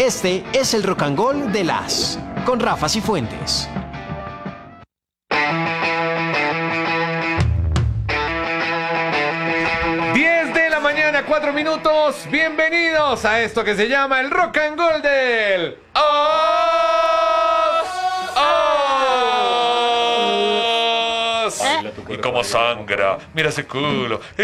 Este es el Rock and Roll de las con Rafa Cifuentes. Mañana, 4 minutos. Bienvenidos a esto que se llama el Rock and Roll del Os. Y como sangra, mira ese culo. Te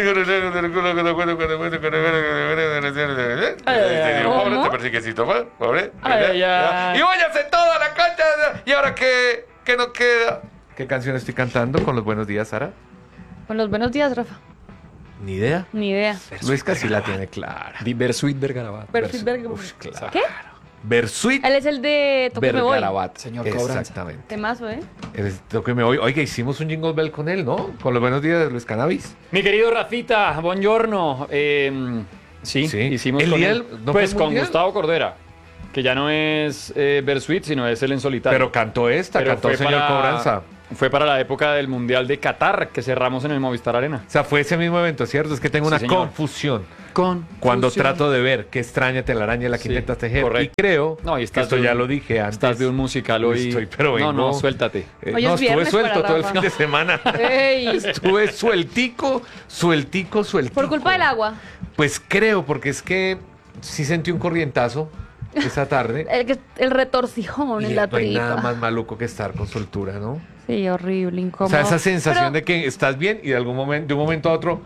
persiquecito, pobre. Y váyase toda la cancha. ¿Y ahora qué nos queda? ¿Qué canción estoy cantando con los buenos días, Sara? Con los buenos días, Rafa. Ni idea. Ni idea. Luis casi la tiene clara. Versuit Vergarabat. Claro. ¿Qué? Versuit Él es el de Toque Me Voy. Vergarabat. Señor Cobranza. Exactamente. Temazo, ¿eh? El Toque Me Voy. Oiga, hicimos un Jingle Bell con él, ¿no? Con los buenos días de Luis Cannabis. Mi querido Rafita, buongiorno. Sí, hicimos ¿El con día él. no Pues fue con mundial? Gustavo Cordera, que ya no es Versuit, sino es él en solitario. Pero cantó Pero cantó fue Señor Cobranza. Fue para la época del Mundial de Qatar, que cerramos en el Movistar Arena. O sea, fue ese mismo evento, ¿cierto? Es que tengo Sí, una señor. confusión cuando trato de ver qué extraña telaraña la que Sí, intentas tejer. correcto. Y creo No, y que estás esto de un- ya lo dije antes. Estás de un musical hoy. Pero vengo, No, suéltate. Hoy es no, estuve viernes suelto para todo el Rafa. fin de semana. ¡Ey! Estuve sueltico. Por culpa del agua. Pues creo, porque es que sí sentí un corrientazo esa tarde. El retorcijón Y en la no hay nada tripa. más maluco que estar con soltura, ¿no? Sí, horrible, O incómodo. sea, esa sensación Pero- de que estás bien y de un momento a otro.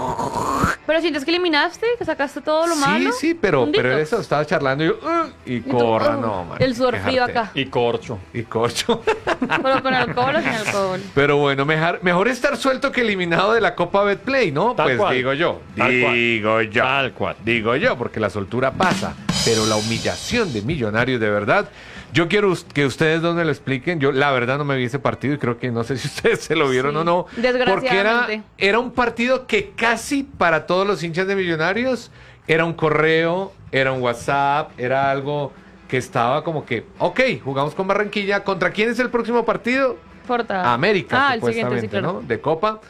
Pero sientes que eliminaste, que sacaste todo lo malo. Sí, pero Un detox. eso, estaba charlando y yo, y tú, corra, no, man. el sudor qué frío jartera. acá. Y corcho. Y corcho. Pero con alcohol o sin alcohol. Pero bueno, mejor estar suelto que eliminado de la Copa Betplay, ¿no? Tal Pues cual. digo yo. Tal cual. Tal cual. Digo yo, porque la soltura pasa. Pero la humillación de Millonarios, de verdad. Yo quiero que ustedes dos me lo expliquen. Yo, la verdad, no me vi ese partido y creo que no sé si ustedes se lo vieron Sí, o no. Porque desgraciadamente. era un partido que casi para todos los hinchas de Millonarios era un correo, era un WhatsApp, era algo que estaba como que, ok, jugamos con Barranquilla. ¿Contra quién es el próximo partido? Porta. América, el siguiente, supuestamente, sí, claro. ¿no? De Copa.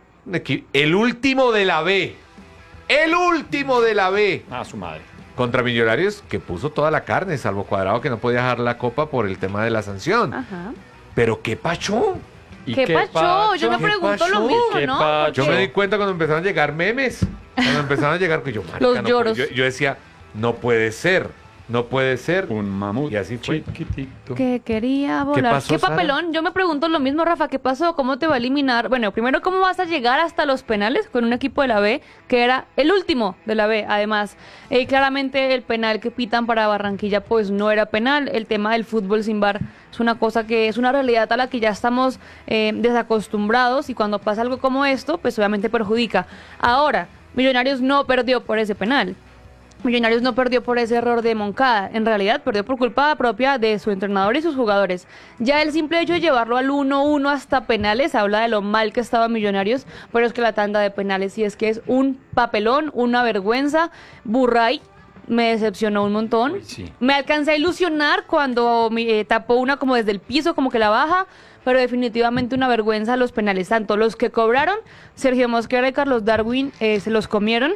El último de la B. El último de la B. A su madre. Contra Millonarios, que puso toda la carne, salvo Cuadrado, que no podía dejar la Copa por el tema de la sanción. Ajá. Pero qué pacho. ¿Y ¿Qué pacho? Yo me ¿Qué pregunto lo pacho? mismo, ¿Qué ¿no? pacho? Yo me di cuenta cuando empezaron a llegar memes. Cuando empezaron a llegar, pues yo, marica, Los no lloros. puede- yo decía, no puede ser. No puede ser. Un mamut. Y así fue. Chiquitito. Que quería volar. pasó, ¿Qué Sara? papelón? Yo me pregunto lo mismo, Rafa. ¿Qué pasó? ¿Cómo te va a eliminar? Bueno, primero, ¿cómo vas a llegar hasta los penales con un equipo de la B que era el último de la B? Además, claramente el penal que pitan para Barranquilla pues no era penal. El tema del fútbol sin VAR es una cosa que es una realidad a la que ya estamos desacostumbrados y cuando pasa algo como esto, pues obviamente perjudica. Ahora, Millonarios no perdió por ese penal. Millonarios no perdió por ese error de Moncada, en realidad perdió por culpa propia de su entrenador y sus jugadores. Ya el simple hecho de llevarlo al 1-1 hasta penales habla de lo mal que estaba Millonarios, pero es que la tanda de penales sí es que es un papelón, una vergüenza. Burray me decepcionó un montón. Uy, sí. Me alcancé a ilusionar cuando tapó una como desde el piso, como que la baja, pero definitivamente una vergüenza los penales, tanto los que cobraron, Sergio Mosquera y Carlos Darwin se los comieron.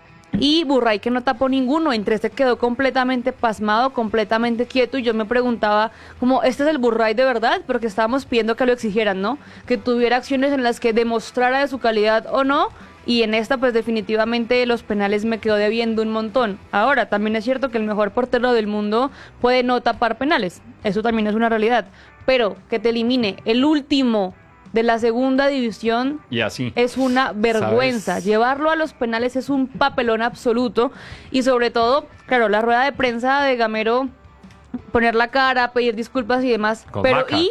Y Burray que no tapó ninguno, entre este quedó completamente pasmado, completamente quieto y yo me preguntaba como, ¿este es el Burray de verdad? Porque estábamos pidiendo que lo exigieran, ¿no? Que tuviera acciones en las que demostrara de su calidad o no y en esta pues definitivamente los penales me quedó debiendo un montón. Ahora, también es cierto que el mejor portero del mundo puede no tapar penales, eso también es una realidad, pero que te elimine el último de la segunda división Y así. es una vergüenza. ¿Sabes? Llevarlo a los penales es un papelón absoluto. Y sobre todo, claro, la rueda de prensa de Gamero, poner la cara, pedir disculpas y demás. Con Pero Maca.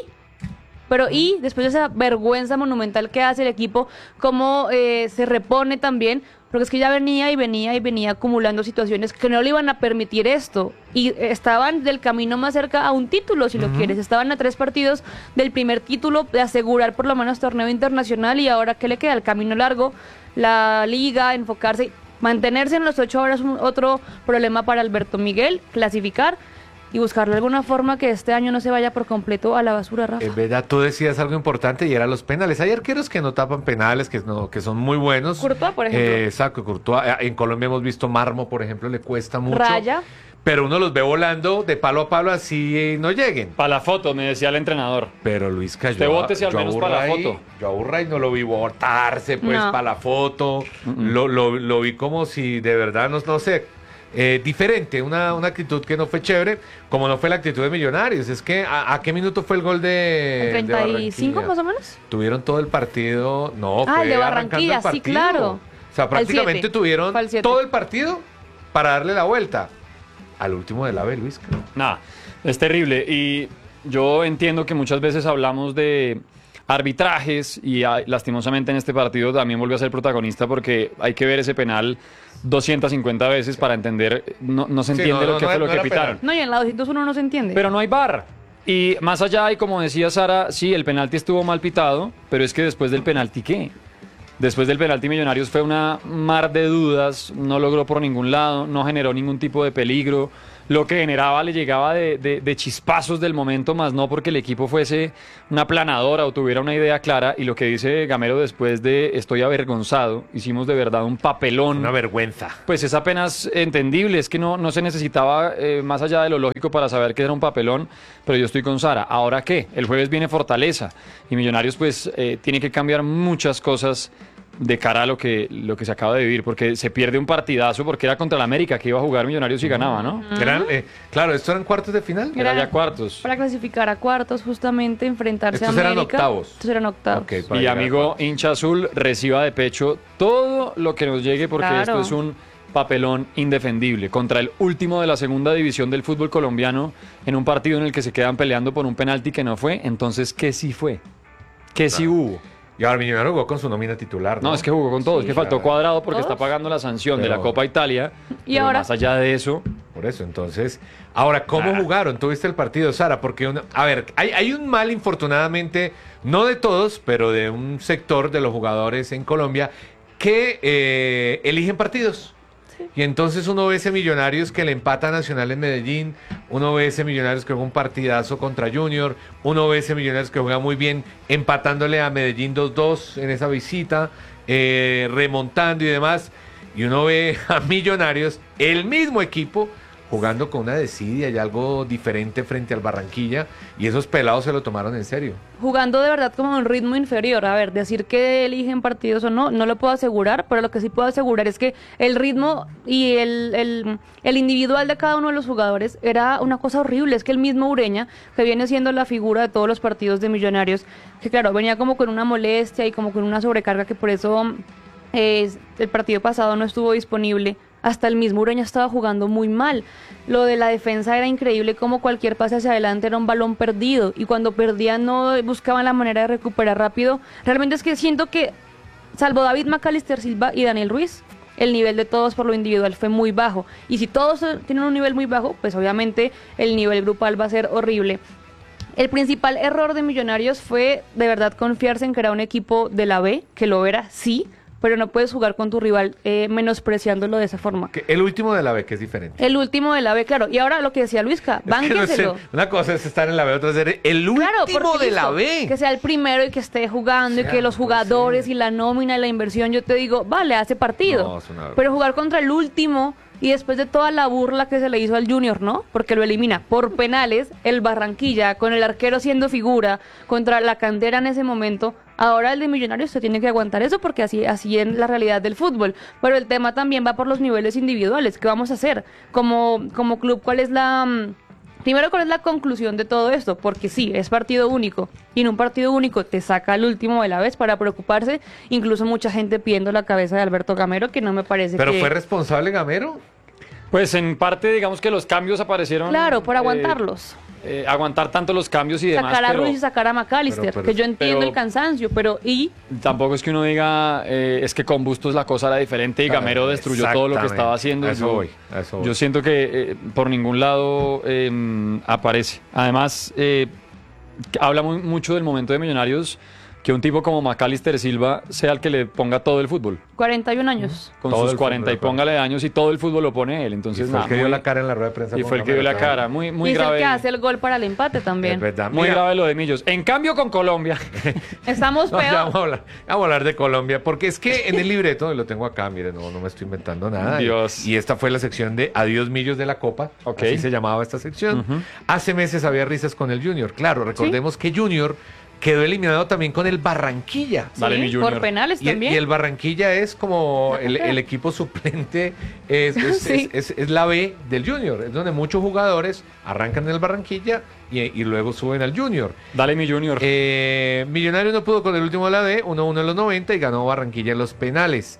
y después de esa vergüenza monumental que hace el equipo, cómo se repone también. Porque es que ya venía acumulando situaciones que no le iban a permitir esto. Y estaban del camino más cerca a un título, si lo quieres. Estaban a 3 partidos del primer título, de asegurar por lo menos torneo internacional. Y ahora, ¿qué le queda? El camino largo, la liga, enfocarse, mantenerse en los 8 horas, otro problema para Alberto Miguel, clasificar. y buscarle alguna forma que este año no se vaya por completo a la basura, Rafa. Es verdad, tú decías algo importante y era los penales. Hay arqueros que no tapan penales, que son muy buenos. Courtois, por ejemplo. Exacto, Courtois. En Colombia hemos visto Marmo, por ejemplo, le cuesta mucho. Raya. Pero uno los ve volando de palo a palo así no lleguen. Para la foto, me decía el entrenador. Pero Luis cayó. Usted bótese al menos para la foto. Yo a Burray no lo vi botarse, pues, No. para la foto. Lo vi como si de verdad, no sé, diferente, una actitud que no fue chévere, como no fue la actitud de Millonarios. Es que, ¿a qué minuto fue el gol de 35 Barranquilla? más o menos. Tuvieron todo el partido. No, Ah, fue el de arrancando Barranquilla, el sí, partido. claro. O sea, prácticamente 7. tuvieron Fue al 7. todo el partido para darle la vuelta. Al último del AVE, Luis. Nada, es terrible. Y yo entiendo que muchas veces hablamos de arbitrajes y lastimosamente en este partido también volvió a ser protagonista porque hay que ver ese penal 250 veces para entender, no se entiende lo que fue lo que era pitaron. penal. No, y en la 201 no se entiende. Pero no hay VAR. Y más allá, y como decía Sara, sí, el penalti estuvo mal pitado, pero es que después del penalti, ¿qué? Después del penalti Millonarios fue una mar de dudas, no logró por ningún lado, no generó ningún tipo de peligro. Lo que generaba le llegaba de chispazos del momento, más no porque el equipo fuese una planadora o tuviera una idea clara. Y lo que dice Gamero después de estoy avergonzado, hicimos de verdad un papelón. Una vergüenza. Pues es apenas entendible, es que no se necesitaba más allá de lo lógico para saber que era un papelón, pero yo estoy con Sara. ¿Ahora qué? El jueves viene Fortaleza y Millonarios pues tiene que cambiar muchas cosas de cara a lo que se acaba de vivir, porque se pierde un partidazo porque era contra el América que iba a jugar Millonarios y ganaba, ¿no? Claro, ¿esto eran cuartos de final? Era ya cuartos. Para clasificar a cuartos, justamente enfrentarse Estos a eran América. octavos. Estos eran octavos. Ok, para Y llegar a amigo cuartos. hincha azul, reciba de pecho todo lo que nos llegue porque Claro. esto es un papelón indefendible contra el último de la segunda división del fútbol colombiano en un partido en el que se quedan peleando por un penalti que no fue. Entonces, ¿qué sí fue? ¿Qué sí hubo? Y ahora Millonarios jugó con su nómina titular, ¿no? No, es que jugó con todo, es que faltó claro. Cuadrado porque ¿Todos? está pagando la sanción de Pero- la Copa Italia. ¿Y pero ahora? más allá de eso, Por eso, entonces. Ahora, ¿cómo jugaron? ¿Tuviste el partido, Sara? Porque, a ver, hay un mal, infortunadamente, no de todos, pero de un sector de los jugadores en Colombia que eligen partidos. Y entonces uno ve ese Millonarios que le empata a Nacional en Medellín, uno ve ese Millonarios que juega un partidazo contra Junior, uno ve ese Millonarios que juega muy bien empatándole a Medellín 2-2 en esa visita, remontando y demás, y uno ve a Millonarios, el mismo equipo, jugando con una desidia y algo diferente frente al Barranquilla, y esos pelados se lo tomaron en serio. Jugando de verdad como a un ritmo inferior. A ver, decir que eligen partidos o no, no lo puedo asegurar, pero lo que sí puedo asegurar es que el ritmo y el individual de cada uno de los jugadores era una cosa horrible. Es que el mismo Ureña, que viene siendo la figura de todos los partidos de Millonarios, que claro, venía como con una molestia y como con una sobrecarga que por eso el partido pasado no estuvo disponible. Hasta el mismo Ureña estaba jugando muy mal. Lo de la defensa era increíble, como cualquier pase hacia adelante era un balón perdido. Y cuando perdían no buscaban la manera de recuperar rápido. Realmente es que siento que, salvo David McAllister Silva y Daniel Ruiz, el nivel de todos por lo individual fue muy bajo. Y si todos tienen un nivel muy bajo, pues obviamente el nivel grupal va a ser horrible. El principal error de Millonarios fue de verdad confiarse en que era un equipo de la B, que lo era, sí, pero no puedes jugar con tu rival menospreciándolo de esa forma. Que el último de la B, que es diferente. El último de la B, claro. Y ahora lo que decía Luisca, Es que no sé, bánquenselo. una cosa es estar en la B, otra es ser el Claro, último porque de la listo, B. que sea el primero y que esté jugando y O sea, que los no puede jugadores ser. y la nómina y la inversión, yo te digo, vale, hace partido. No, es una vergüenza. Pero jugar contra el último y después de toda la burla que se le hizo al Junior, ¿no? Porque lo elimina por penales, el Barranquilla, con el arquero siendo figura, contra la cantera en ese momento. Ahora el de Millonarios se tiene que aguantar eso porque así es la realidad del fútbol. Pero el tema también va por los niveles individuales. ¿Qué vamos a hacer? Como club, ¿cuál es la... Primero, ¿cuál es la conclusión de todo esto? Porque sí, es partido único. Y en un partido único te saca al último de la vez para preocuparse. Incluso mucha gente pidiendo la cabeza de Alberto Gamero, que no me parece ¿Pero que... fue responsable Gamero? pues en parte digamos que los cambios aparecieron. Claro, por aguantarlos. Aguantar tanto los cambios y demás. Sacar a pero Ruiz y sacar a McAllister, pero- que yo entiendo pero- el cansancio, pero ¿y? Tampoco es que uno diga, es que con Bustos la cosa era diferente y Claro, Gamero destruyó todo lo que exactamente. estaba haciendo. A eso voy, a eso voy. Yo siento que por ningún lado aparece. Además, habla mucho del momento de Millonarios que un tipo como Macalister Silva sea el que le ponga todo el fútbol. 41 años. Con Todo sus el 40 y fútbol, póngale años y todo el fútbol lo pone él. Y Entonces, fue el nada, que dio muy- la cara en la rueda de prensa. y con fue el que dio la cámara. cara. Muy, Y muy es el grave. que hace el gol para el empate Es también. verdad. Muy Mira, grave lo de Millos. En cambio, con Colombia. Estamos no, ya peor. vamos a hablar de Colombia, porque es que en el libreto, y lo tengo acá, mire, no me estoy inventando nada. Dios. Y esta fue la sección de Adiós Millos de la Copa, Ok. así se llamaba esta sección. Hace meses había risas con el Junior. Claro, recordemos que Junior quedó eliminado también con el Barranquilla. Dale, mi Sí, Junior. por penales Y también. el Barranquilla es como el equipo suplente, Sí. es la B del Junior, es donde muchos jugadores arrancan en el Barranquilla y luego suben al Junior. Dale, mi Junior. Millonarios no pudo con el último de la B, 1-1 en los 90 y ganó Barranquilla en los penales.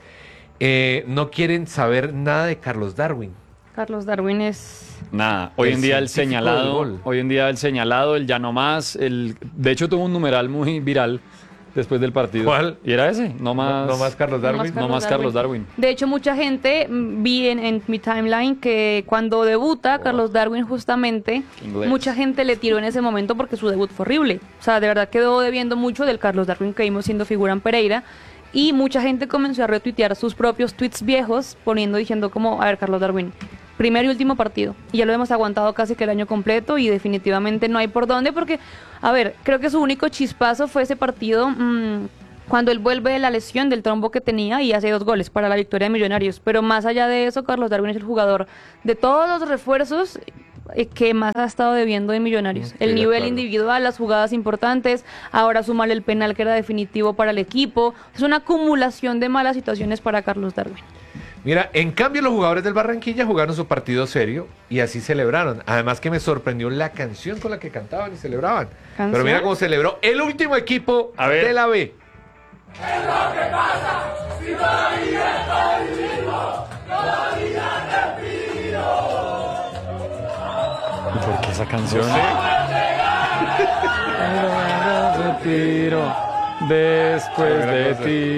No quieren saber nada de Carlos Darwin. Carlos Darwin es... Nada, hoy El en día el científico del señalado, gol. hoy en día el señalado, el ya no más, de hecho tuvo un numeral muy viral después del partido. ¿Cuál? Y era ese, no más, No más Carlos Darwin. No más Carlos Darwin. De hecho, mucha gente vi en mi timeline que cuando debuta Carlos Darwin justamente, Inglés. mucha gente le tiró en ese momento porque su debut fue horrible. O sea, de verdad quedó debiendo mucho del Carlos Darwin que vimos siendo figura en Pereira. Y mucha gente comenzó a retuitear sus propios tweets viejos, diciendo como, a ver, Carlos Darwin, primer y último partido. Y ya lo hemos aguantado casi que el año completo y definitivamente no hay por dónde porque, a ver, creo que su único chispazo fue ese partido cuando él vuelve de la lesión del trombo que tenía y hace 2 goles para la victoria de Millonarios. Pero más allá de eso, Carlos Darwin es el jugador de todos los refuerzos que más ha estado debiendo en Millonarios. Estoy El de nivel acuerdo. individual, las jugadas importantes, ahora súmale el penal que era definitivo para el equipo. Es una acumulación de malas situaciones para Carlos Darwin. Mira, en cambio los jugadores del Barranquilla jugaron su partido serio y así celebraron. Además que me sorprendió la canción con la que cantaban y celebraban. ¿Canción? Pero mira cómo celebró el último equipo A ver. de la B. ¿Y por qué esa canción? Retiro después de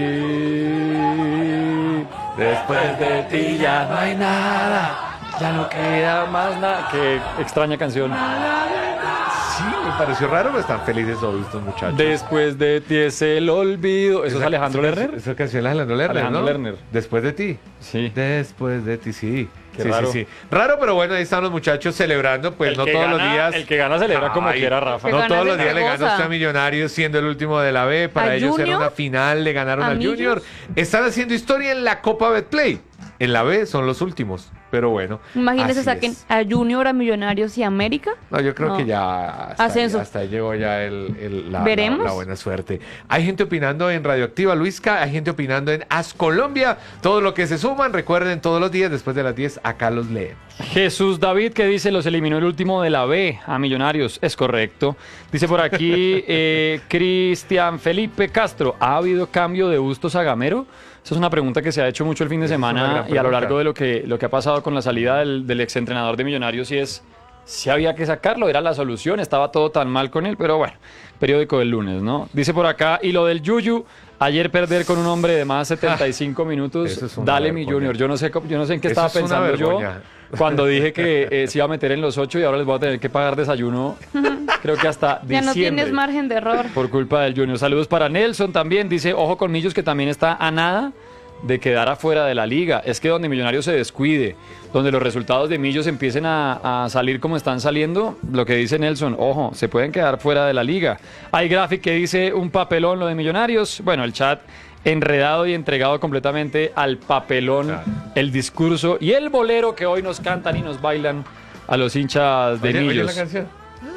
ti. Después de ti ya no hay nada. Ya no queda más nada. Qué extraña canción. Sí, me pareció raro, pero están felices hoy estos muchachos. Después de ti es el olvido. ¿Eso es Alejandro Lerner? Esa canción es de Alejandro Lerner, Alejandro ¿no? Lerner. Después de ti. Sí. Después de ti, sí. Qué Sí, raro. sí, sí. Raro, pero bueno, ahí están los muchachos celebrando, pues no todos los días. El que gana celebra como Ay, quiera, Rafa. Que No gana todos los es días otra le gana cosa. usted a Millonarios siendo el último de la B. Para ¿A ellos era Junior? una final, le ganaron ¿A al Millos? Junior. Están haciendo historia en la Copa Betplay. En la B son los últimos, pero bueno. Imagínense, así saquen es. a Junior, a Millonarios y a América. No, yo creo No. que ya Ascenso. hasta ahí llegó ya ¿Veremos? la buena suerte. Hay gente opinando en Radioactiva Luisca, hay gente opinando en As Colombia. Todo lo que se suman, recuerden todos los días después de las 10, acá los leemos. Jesús David que dice los eliminó el último de la B a Millonarios, es correcto. Dice por aquí Cristian Felipe Castro, ¿ha habido cambio de Bustos a Gamero? Esa es una pregunta que se ha hecho mucho el fin de Esa es una semana gran y a lo pregunta. largo de lo que ha pasado con la salida del exentrenador de Millonarios y es si había que sacarlo, era la solución, estaba todo tan mal con él, pero bueno, periódico del lunes, ¿no? Dice por acá, y lo del Yuyu, ayer perder con un hombre de más 75 minutos, eso es una dale mi vergüenza. Junior, yo no sé en qué Eso estaba es una pensando yo vergüenza. cuando dije que se iba a meter en los 8 y ahora les voy a tener que pagar desayuno, creo que hasta Ya no diciembre. tienes margen de error. Por culpa del Junior. Saludos para Nelson también. Dice, ojo con Millos que también está a nada de quedar afuera de la liga. Es que donde Millonarios se descuide, donde los resultados de Millos empiecen a salir como están saliendo, lo que dice Nelson, ojo, se pueden quedar fuera de la liga. Hay Graphic que dice un papelón lo de Millonarios. Bueno, el chat enredado y entregado completamente al papelón, Claro. el discurso y el bolero que hoy nos cantan y nos bailan a los hinchas de Oye, oye Millos. la canción.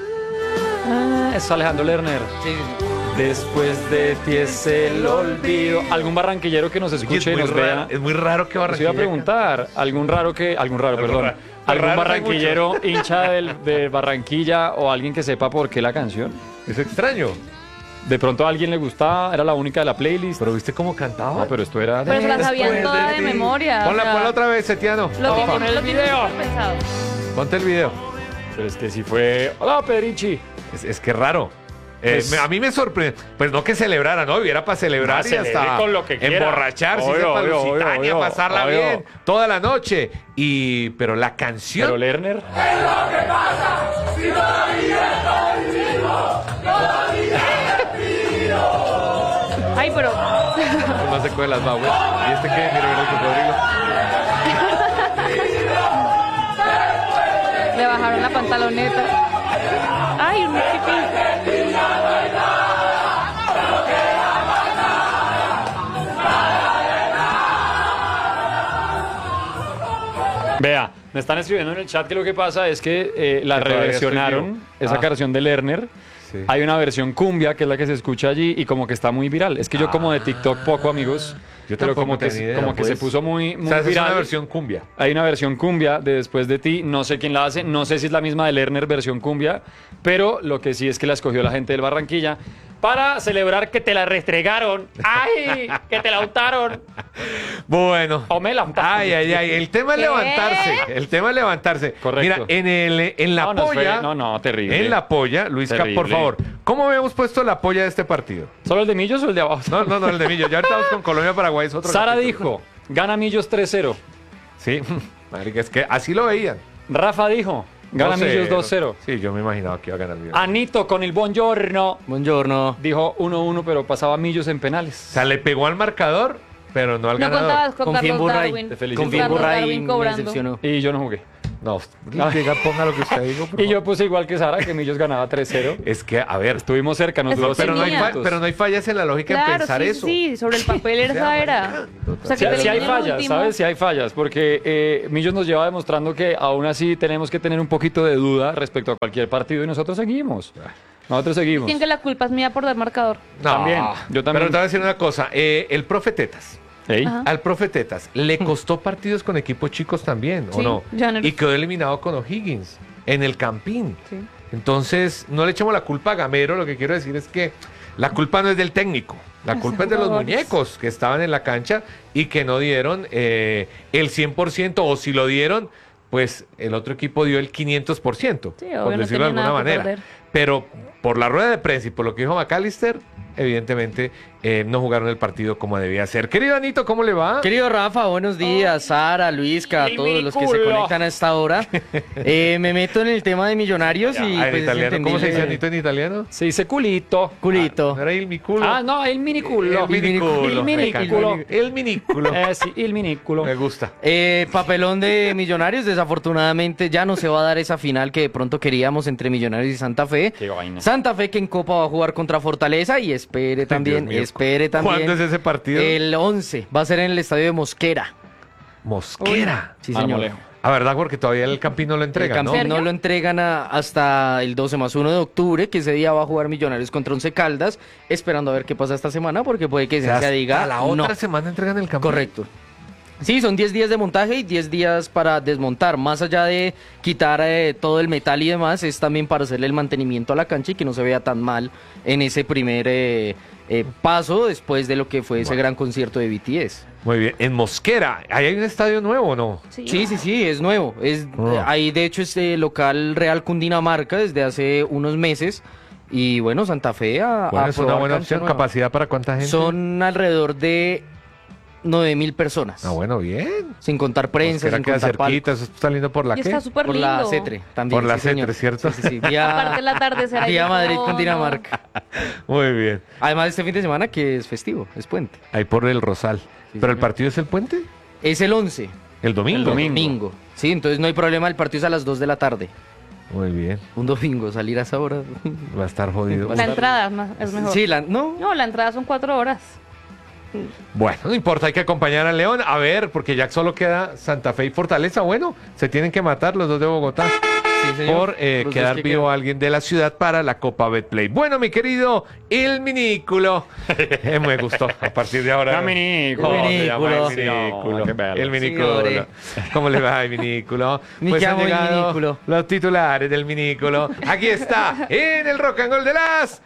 Es Alejandro Lerner. Después de ti es el olvido. ¿Algún barranquillero que nos Oye, escuche y nos vea? es muy raro que Nos iba Barranquilla. a preguntar, algún raro, Algo perdón. raro. ¿Algún Raro no hay barranquillero hincha de Barranquilla o alguien que sepa por qué la canción? Es extraño. De pronto a alguien le gustaba, era la única de la playlist. Pero viste cómo cantaba. No, pero esto era... Pero se la sabían Después toda de ti. memoria. o Ponla, sea, ponla otra vez, Setiano. Lo Vamos a poner el lo tienen video. súper pensado. Ponte el video. Pero es que si fue... ¡Hola, Pedrinchi! Es que raro. Pues- A mí me sorprende. Pues no que celebrara, ¿no? Hubiera para celebrar No, y hasta celebre con lo que quiera. emborracharse, Obvio, para obvio, Lusitania, obvio, pasarla obvio. bien toda la noche. Pero la canción. Pero Lerner... Ay, pero... El más seco de las Bauer. ¿Y este qué? Mira, mira el cocodrilo. Le bajaron la pantaloneta. Ay, un chiquito. Vea, me están escribiendo en el chat que lo que pasa es que la Que todavía reversionaron, estoy yo. esa Ah. canción de Lerner. Sí. Hay una versión cumbia, que es la que se escucha allí, y como que está muy viral. Es que yo como de TikTok poco, amigos, Yo pero tampoco como que, tenía idea, como que pues. se puso muy, muy O sea, esa es viral. una versión cumbia. Hay una versión cumbia de Después de ti, no sé quién la hace, no sé si es la misma de Lerner versión cumbia, pero lo que sí es que la escogió la gente del Barranquilla para celebrar que te la restregaron. ¡Ay! ¡Que te la untaron! Bueno. O me la untaron. Ay, ay, ay. El tema es ¿Qué? levantarse. El tema es levantarse. Correcto. Mira, en la No, no, polla. no, terrible. En la polla, Luisca, Terrible. por favor. ¿Cómo habíamos puesto la polla de este partido? ¿Solo el de Millos o el de abajo? No, el de Millo. Ya ahorita vamos con Colombia-Paraguay. Es otro Sara capítulo. dijo, gana Millos 3-0. Sí. Marica, es que así lo veían. Rafa dijo, gana 2-0. Millos 2-0. Sí, yo me imaginaba que iba a ganar bien. Anito con el buongiorno Buongiorno. dijo 1-1, pero pasaba Millos en penales. O sea, le pegó al marcador, pero no al No ganador. contabas con Confía en Carlos Burray. Darwin. Te felicito. Confía en Carlos Burray, Darwin me cobrando. decepcionó. Y yo no jugué. No, diga, ponga lo que usted dijo. por Y yo favor. puse igual que Sara, que Millos ganaba 3-0. Es que, a ver, Estuvimos cerca, nos Es duró que pero no, hay tenía. pero no hay fallas en la lógica en Claro, pensar sí, eso. sí, sobre el papel esa era. O sea, Sí, que sí hay termine el fallas, último. ¿sabes? Sí hay fallas, porque Millos nos lleva demostrando que aún así tenemos que tener un poquito de duda respecto a cualquier partido y nosotros seguimos. Nosotros seguimos. Dicen que la culpa es mía por dar marcador. No, También, yo también. Pero te voy a decir una cosa. El profe Tetas. ¿Ey? Ajá. Al profe Tetas le costó partidos con equipos chicos también, ¿o Sí, no? Janner. Y quedó eliminado con O'Higgins en el Campín. Sí. Entonces, no le echemos la culpa a Gamero. Lo que quiero decir es que la culpa no es del técnico. La Los culpa es de los jugadores. muñecos que estaban en la cancha y que no dieron el 100%, o si lo dieron, pues el otro equipo dio el 500%, Sí, obvio, por no decirlo de tenía alguna nada que manera. perder. Pero por la rueda de prensa y por lo que dijo McAllister, evidentemente no jugaron el partido como debía ser. Querido Anito, ¿cómo le va? Querido Rafa, buenos días. Sara, Luisca, a El todos los que se vínculo. conectan a esta hora. Me meto en el tema de Millonarios y Ah, en pues es italiano. ¿Cómo se dice entendible. Anito en italiano? Se dice culito. Culito. ¿No era il mi culo? Ah, no, el miniculo. El minículo. El minículo. El minículo. Sí, el minículo. Me gusta. Papelón de Millonarios, desafortunadamente ya no se va a dar esa final que de pronto queríamos entre Millonarios y Santa Fe. Qué vaina. Santa Fe que en Copa va a jugar contra Fortaleza y espere también, Dios mío. espere también. ¿Cuándo es ese partido? El 11, va a ser en el estadio de Mosquera. Mosquera. Sí, señor. Marmolejo. A verdad, porque todavía el Campín no lo El entrega, ¿no? Campín no lo entregan hasta el 12+1 de octubre, que ese día va a jugar Millonarios contra Once Caldas, esperando a ver qué pasa esta semana, porque puede que O sea, Esencia diga hasta la otra no. semana entregan el Campín. Correcto. Sí, son 10 días de montaje y 10 días para desmontar. Más allá de quitar todo el metal y demás, es también para hacerle el mantenimiento a la cancha y que no se vea tan mal en ese primer paso después de lo que fue ese gran concierto de BTS. Muy bien. En Mosquera, ¿ahí hay un estadio nuevo o no? Sí, es nuevo. Oh. Ahí de hecho es local Real Cundinamarca desde hace unos meses. Y bueno, Santa Fe Bueno, es una probar buena cancha opción. nueva. ¿Capacidad para cuánta gente? Son alrededor de 9.000 personas. Ah, bueno, bien. Sin contar prensa, Mosquera sin queda contar palcos. cerquita, eso está saliendo por la Y qué? está súper Por lindo. la CETRE también. Por la sí, señor. CETRE, ¿cierto? Sí, sí, sí. Aparte el atardecer ahí. Vía Madrid, no, Cundinamarca. Muy bien. Además, este fin de semana que es festivo, es puente. Ahí por el Rosal. Sí, ¿Pero el señor. partido es el puente? Es el 11. El domingo. El domingo. Sí, entonces no hay problema, el partido es a las 2 de la tarde. Muy bien. Un domingo, salir a esa hora. Va a estar jodido. La entrada es mejor. Sí, no. No, la entrada son 4 horas. Bueno, no importa, hay que acompañar al León. A ver, porque ya solo queda Santa Fe y Fortaleza. Bueno, se tienen que matar los dos de Bogotá Sí, señor. por Los dos quedar que vivo quedan. a alguien de la ciudad para la Copa Betplay. Bueno, mi querido El Minículo. Me gustó. A partir de ahora. El Minículo. ¿Cómo se llama? Minículo. El Minículo. Qué bello. El Minículo. Señores. ¿Cómo le va, el Minículo? Me Pues han llamo el llegado Minículo. los titulares del Minículo. Aquí está, en el Rock and Roll de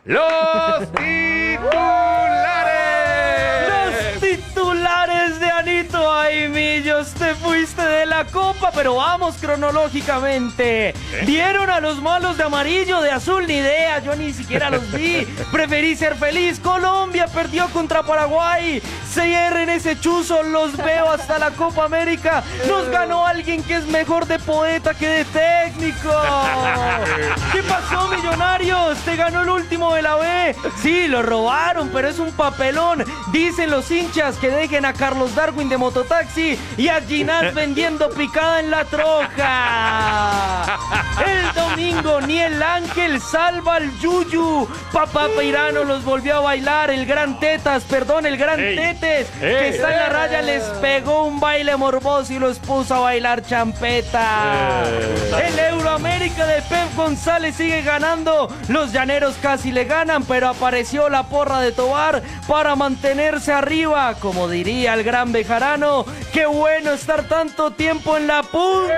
los titulares. Titulares de Anito, ay Millos, te fuiste de la copa, pero vamos cronológicamente. ¿Vieron a los malos de amarillo, de azul? Ni idea, yo ni siquiera los vi. Preferí ser feliz. Colombia perdió contra Paraguay. Cierren ese chuzo, los veo hasta la Copa América. Nos ganó alguien que es mejor de poeta que de técnico. ¿Qué pasó, Millonarios? Te ganó el último de la B. Sí, lo robaron, pero es un papelón. Dicen los hinchas que dejen a Carlos Darwin de mototaxi y a Ginás vendiendo picada en la troca. El domingo ni el Ángel salva al Yuyu. Papá Peirano los volvió a bailar. El gran Tetas, perdón, el gran Tetes, que está en la raya, les pegó un baile morboso y los puso a bailar champeta. El Euroamérica de Pep González sigue ganando. Los llaneros casi le ganan, pero apareció la porra de Tobar para mantenerse arriba. Como diría el gran Bejarano, qué bueno estar tanto tiempo en la punta.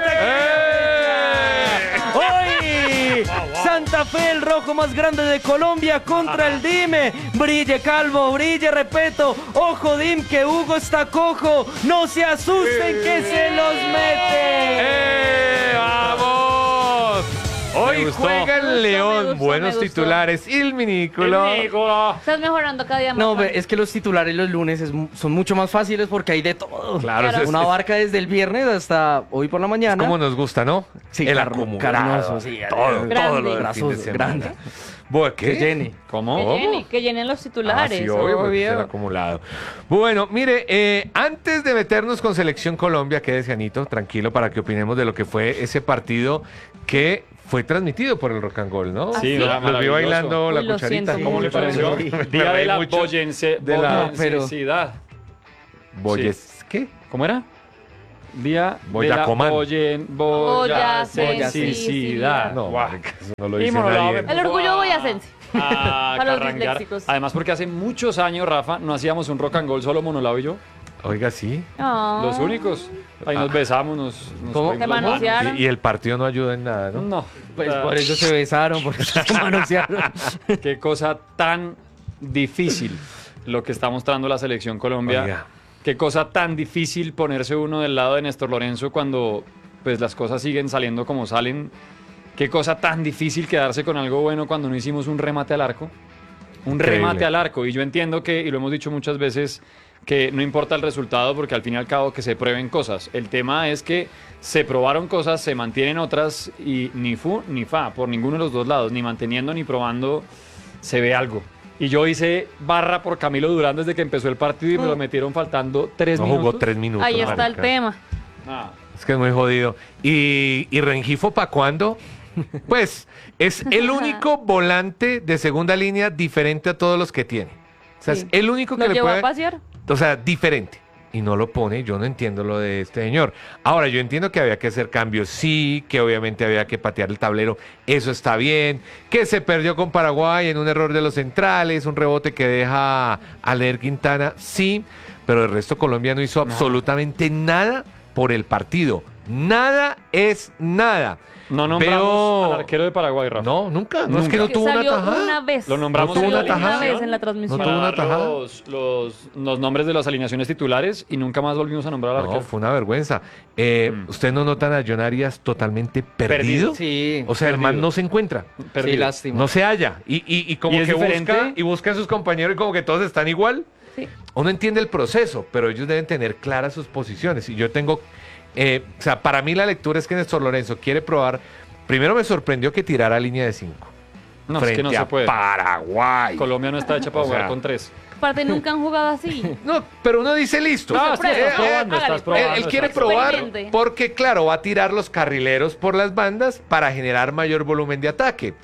Hoy, Santa Fe, el rojo más grande de Colombia contra el Dime. Brille Calvo, brille Repeto. Ojo Dim, que Hugo está cojo. No se asusten que se los mete. ¡Vamos! Hoy gustó. juega el Me León. gustó, Buenos me gustó. titulares. Il Minículo. Estás mejorando cada día más. No, Juan. es que los titulares los lunes son mucho más fáciles porque hay de todo. Claro, Claro. Una barca desde el viernes hasta hoy por la mañana. como nos gusta, ¿no? Sí, el carnoso, acumulado. sí, todo grande. lo del fin de Brazos semana. grandes. Bueno, Que ¿qué? llene. ¿Cómo? Que llenen los titulares. Sí, obvio, porque obvio. es el acumulado. Bueno, mire, antes de meternos con Selección Colombia, quédese, Anito, tranquilo, para que opinemos de lo que fue ese partido que fue transmitido por el Rock and Roll, ¿no? Sí, Los vi maravilloso. bailando la Uy, lo cucharita. siento ¿Cómo le mucho. pareció? Me Día reí de la mucho. boyensidad. ¿Qué? ¿Cómo era? Día Boyacomán. de la boyacensidad. No, Guau. marica, eso no lo Y dice monolado nadie. me El orgullo boyacense. Ah, Para los carrangar. disléxicos. Además, porque hace muchos años, Rafa, no hacíamos un rock and roll solo Monolao y yo. Oiga, sí. No. Los únicos. Ahí nos besamos, nos ¿Cómo? cogimos Se las manos. manosearon. Y el partido no ayuda en nada, ¿no? No. Pues Ah, por eso se besaron, por eso se manosearon. Qué cosa tan difícil lo que está mostrando la selección Colombia. Oiga. Qué cosa tan difícil ponerse uno del lado de Néstor Lorenzo cuando pues las cosas siguen saliendo como salen. Qué cosa tan difícil quedarse con algo bueno cuando no hicimos un remate al arco. Un Increíble. remate al arco. Y yo entiendo que, y lo hemos dicho muchas veces, que no importa el resultado porque al fin y al cabo que se prueben cosas. El tema es que se probaron cosas, se mantienen otras y ni fu ni fa por ninguno de los dos lados, ni manteniendo ni probando se ve algo. Y yo hice barra por Camilo Durán desde que empezó el partido y me lo metieron faltando 3 No minutos. jugó 3 minutos. Ahí está el marica. tema. Ah, Es que es muy jodido. ¿Y Rengifo para cuándo? Pues es el único volante de segunda línea diferente a todos los que tiene. O sea, Sí. es el único que ¿Lo le llevó puede... a pasear? O sea, diferente. Y no lo pone, yo no entiendo lo de este señor. Ahora, yo entiendo que había que hacer cambios, sí, que obviamente había que patear el tablero, eso está bien, que se perdió con Paraguay en un error de los centrales, un rebote que deja a Leer Quintana, sí, pero el resto Colombia no hizo absolutamente nada por el partido. Nada es nada. no nombramos Veo- al arquero de Paraguay, Rafa. No, nunca. No es que no Que tuvo una salió tajada. una vez. Lo nombramos No tuvo Salió una tajada. vez en la transmisión. No tuvo una Para dar tajada. los nombres de las alineaciones titulares y nunca más volvimos a nombrar al No, arquero. fue una vergüenza. ¿Usted no notan a John Arias totalmente perdido? Sí, O sea, el man perdido. no se encuentra. sí, Perdido. lástima. No se halla. Y como ¿Y es que diferente? busca a sus compañeros y como que todos están igual. Sí. Uno entiende el proceso, pero ellos deben tener claras sus posiciones. Y yo tengo... o sea, para mí la lectura es que Néstor Lorenzo quiere probar... Primero me sorprendió que tirara línea de 5. No, es frente que no se a puede. Paraguay. Colombia no está hecha para O sea, jugar con 3. Aparte, nunca han jugado así. No, pero uno dice listo. Ah, sí, estás probando, hágale, estás probando. Él quiere estás probar Experimente. porque, claro, va a tirar los carrileros por las bandas para generar mayor volumen de ataque.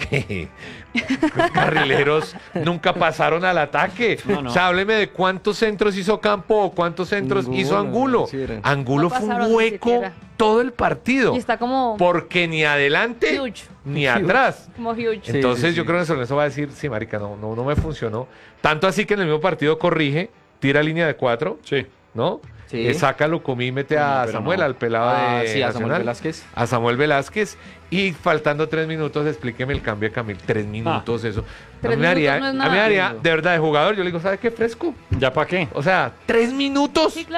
Los carrileros nunca pasaron al ataque. No, no. O sea, hábleme de cuántos centros hizo Campo o cuántos centros Ninguno, hizo Angulo. sí era. Angulo No fue pasaron un ni hueco siquiera. todo el partido. Y está como Porque ni adelante huge. ni atrás. Como huge. Sí, Entonces sí, yo sí. creo que Lorenzo va a decir, sí, marica, no me funcionó. Tanto así que en el mismo partido corrige, tira línea de 4, Sí. ¿no? Sí. Saca a Lucumí y mete a pero Samuel, no. al pelado Ah, de sí, a Samuel Nacional. Velázquez. A Samuel Velázquez. Y faltando 3 minutos, explíqueme el cambio de Camil. 3 minutos, eso. A 3 mí me haría, minutos no es a mí me nada. haría, de verdad, de jugador, yo le digo, ¿sabe qué fresco? ¿Ya para qué? O sea, 3 minutos. Sí, claro.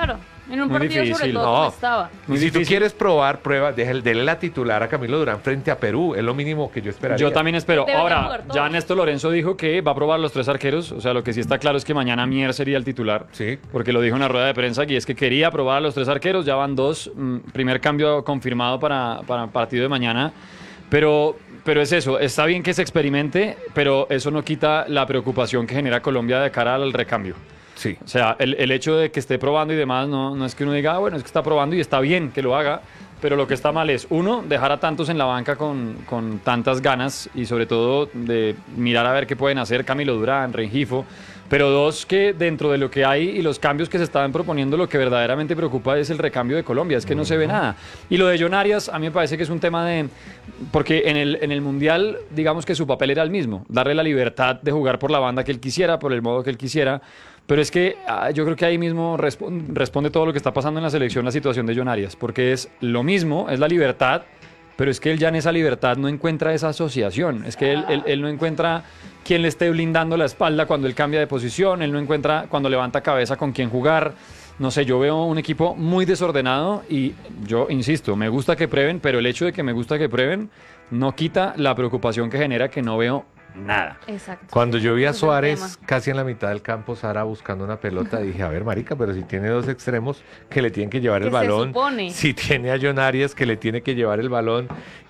En un Muy partido sobre difícil. todo No. como estaba. Muy Si tú difícil. quieres probar, prueba, dele la titular a Camilo Durán frente a Perú. Es lo mínimo que yo esperaría. Yo también espero. Deberían Ahora, jugar todos. ya Néstor Lorenzo dijo que va a probar los 3 arqueros. O sea, lo que sí está claro es que mañana Mier sería el titular. Sí. Porque lo dijo en la rueda de prensa, y es que quería probar a los 3 arqueros. Ya van 2. Primer cambio confirmado para el partido de mañana. Pero es eso. Está bien que se experimente, pero eso no quita la preocupación que genera Colombia de cara al recambio. Sí. O sea, el hecho de que esté probando y demás, no es que uno diga, bueno, es que está probando y está bien que lo haga, pero lo que está mal es, uno, dejar a tantos en la banca con tantas ganas y sobre todo de mirar a ver qué pueden hacer Camilo Durán, Rengifo, pero dos, que dentro de lo que hay y los cambios que se estaban proponiendo, lo que verdaderamente preocupa es el recambio de Colombia, es que no se ve nada. Y lo de John Arias, a mí me parece que es un tema de... Porque en el Mundial, digamos que su papel era el mismo, darle la libertad de jugar por la banda que él quisiera, por el modo que él quisiera. Pero es que yo creo que ahí mismo responde todo lo que está pasando en la selección, la situación de John Arias, porque es lo mismo, es la libertad, pero es que él ya en esa libertad no encuentra esa asociación, es que él no encuentra quien le esté blindando la espalda cuando él cambia de posición, él no encuentra cuando levanta cabeza con quién jugar. No sé, yo veo un equipo muy desordenado y yo insisto, me gusta que prueben, pero el hecho de que me gusta que prueben no quita la preocupación que genera que no veo nada. Exacto. Cuando yo vi a Ese es el Suárez tema. casi en la mitad del campo, Sara buscando una pelota, dije, a ver, marica, pero si tiene 2 extremos que le tienen que llevar el ¿Qué se balón, supone? si tiene a John Arias que le tiene que llevar el balón,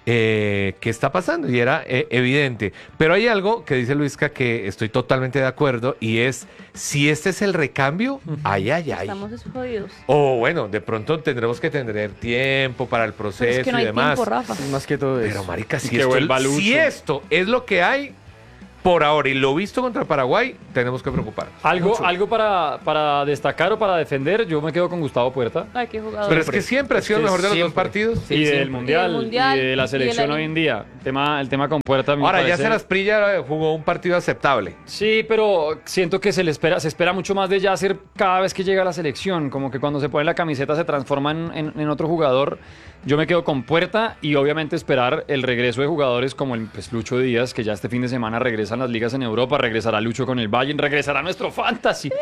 ¿qué está pasando? Y era evidente. Pero hay algo que dice Luisca que estoy totalmente de acuerdo y es, si este es el recambio, ay, ay, ay. Estamos jodidos. O bueno, de pronto tendremos que tener tiempo para el proceso Pero es que no y hay demás. tiempo, Rafa. Es más que todo Pero eso. marica, si que esto, vuelva Lucho. si esto es lo que hay por ahora y lo visto contra Paraguay, tenemos que preocuparnos. Algo para destacar o para defender, yo me quedo con Gustavo Puerta. Ay, qué jugador. Pero es que siempre ha sido el Es que mejor de los 2 siempre. partidos. Sí, y del siempre. mundial, Y del Mundial, y de la y de selección la- hoy en día. El tema con Puerta a mí me Ahora, ya parece- Saras Prilla jugó un partido aceptable. Sí, pero siento que se espera mucho más de Yasser cada vez que llega a la selección. Como que cuando se pone la camiseta se transforma en otro jugador. Yo me quedo con Puerta y obviamente esperar el regreso de jugadores como el Lucho Díaz, que ya este fin de semana regresan las ligas en Europa, regresará Lucho con el Bayern, regresará nuestro Fantasy.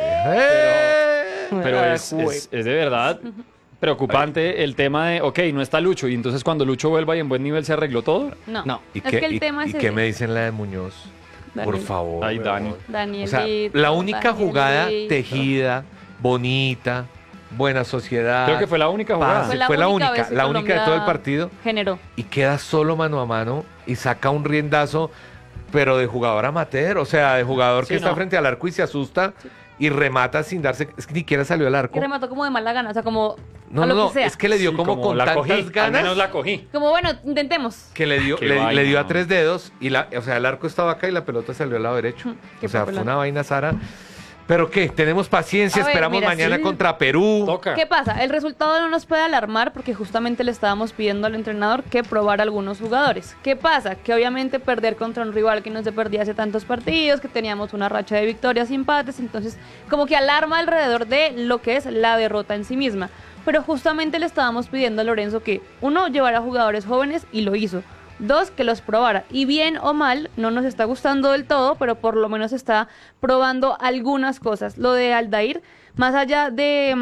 Pero es de verdad preocupante el tema de, ok, no está Lucho, y entonces cuando Lucho vuelva y en buen nivel se arregló todo. No. No. ¿Y Es qué, que el tema es y qué ese. me dicen la de Muñoz? Por Daniel. favor. Ay, Dani. weón. Daniel. O sea, la única jugada tejida, bonita, buena sociedad. Creo que fue la única jugada. pase, fue la única, vez que la única de todo el Colombia partido. Generó. Y queda solo mano a mano y saca un riendazo, pero de jugador amateur, o sea, de jugador Sí, que está no. frente al arco y se asusta y remata sin darse, es que ni siquiera salió al arco. Y remató como de mala gana, o sea, como No, a lo no, que sea. es que le dio Sí, como con la tantas cogí, al ganas menos la cogí. Como bueno, intentemos. que le dio, Qué le vaina, dio a ¿no? 3 dedos y o sea, el arco estaba acá y la pelota salió al lado derecho. Qué O sea, fue papelón. una vaina, Sara. Pero qué, tenemos paciencia, A ver, esperamos mira, mañana sí. contra Perú. Toca. ¿Qué pasa? El resultado no nos puede alarmar porque justamente le estábamos pidiendo al entrenador que probara algunos jugadores. ¿Qué pasa? Que obviamente perder contra un rival que no se perdía hace tantos partidos, que teníamos una racha de victorias y empates, entonces como que alarma alrededor de lo que es la derrota en sí misma. Pero justamente le estábamos pidiendo a Lorenzo que, uno, llevara jugadores jóvenes y lo hizo. 2, que los probara. Y bien o mal, no nos está gustando del todo, pero por lo menos está probando algunas cosas. Lo de Aldair, más allá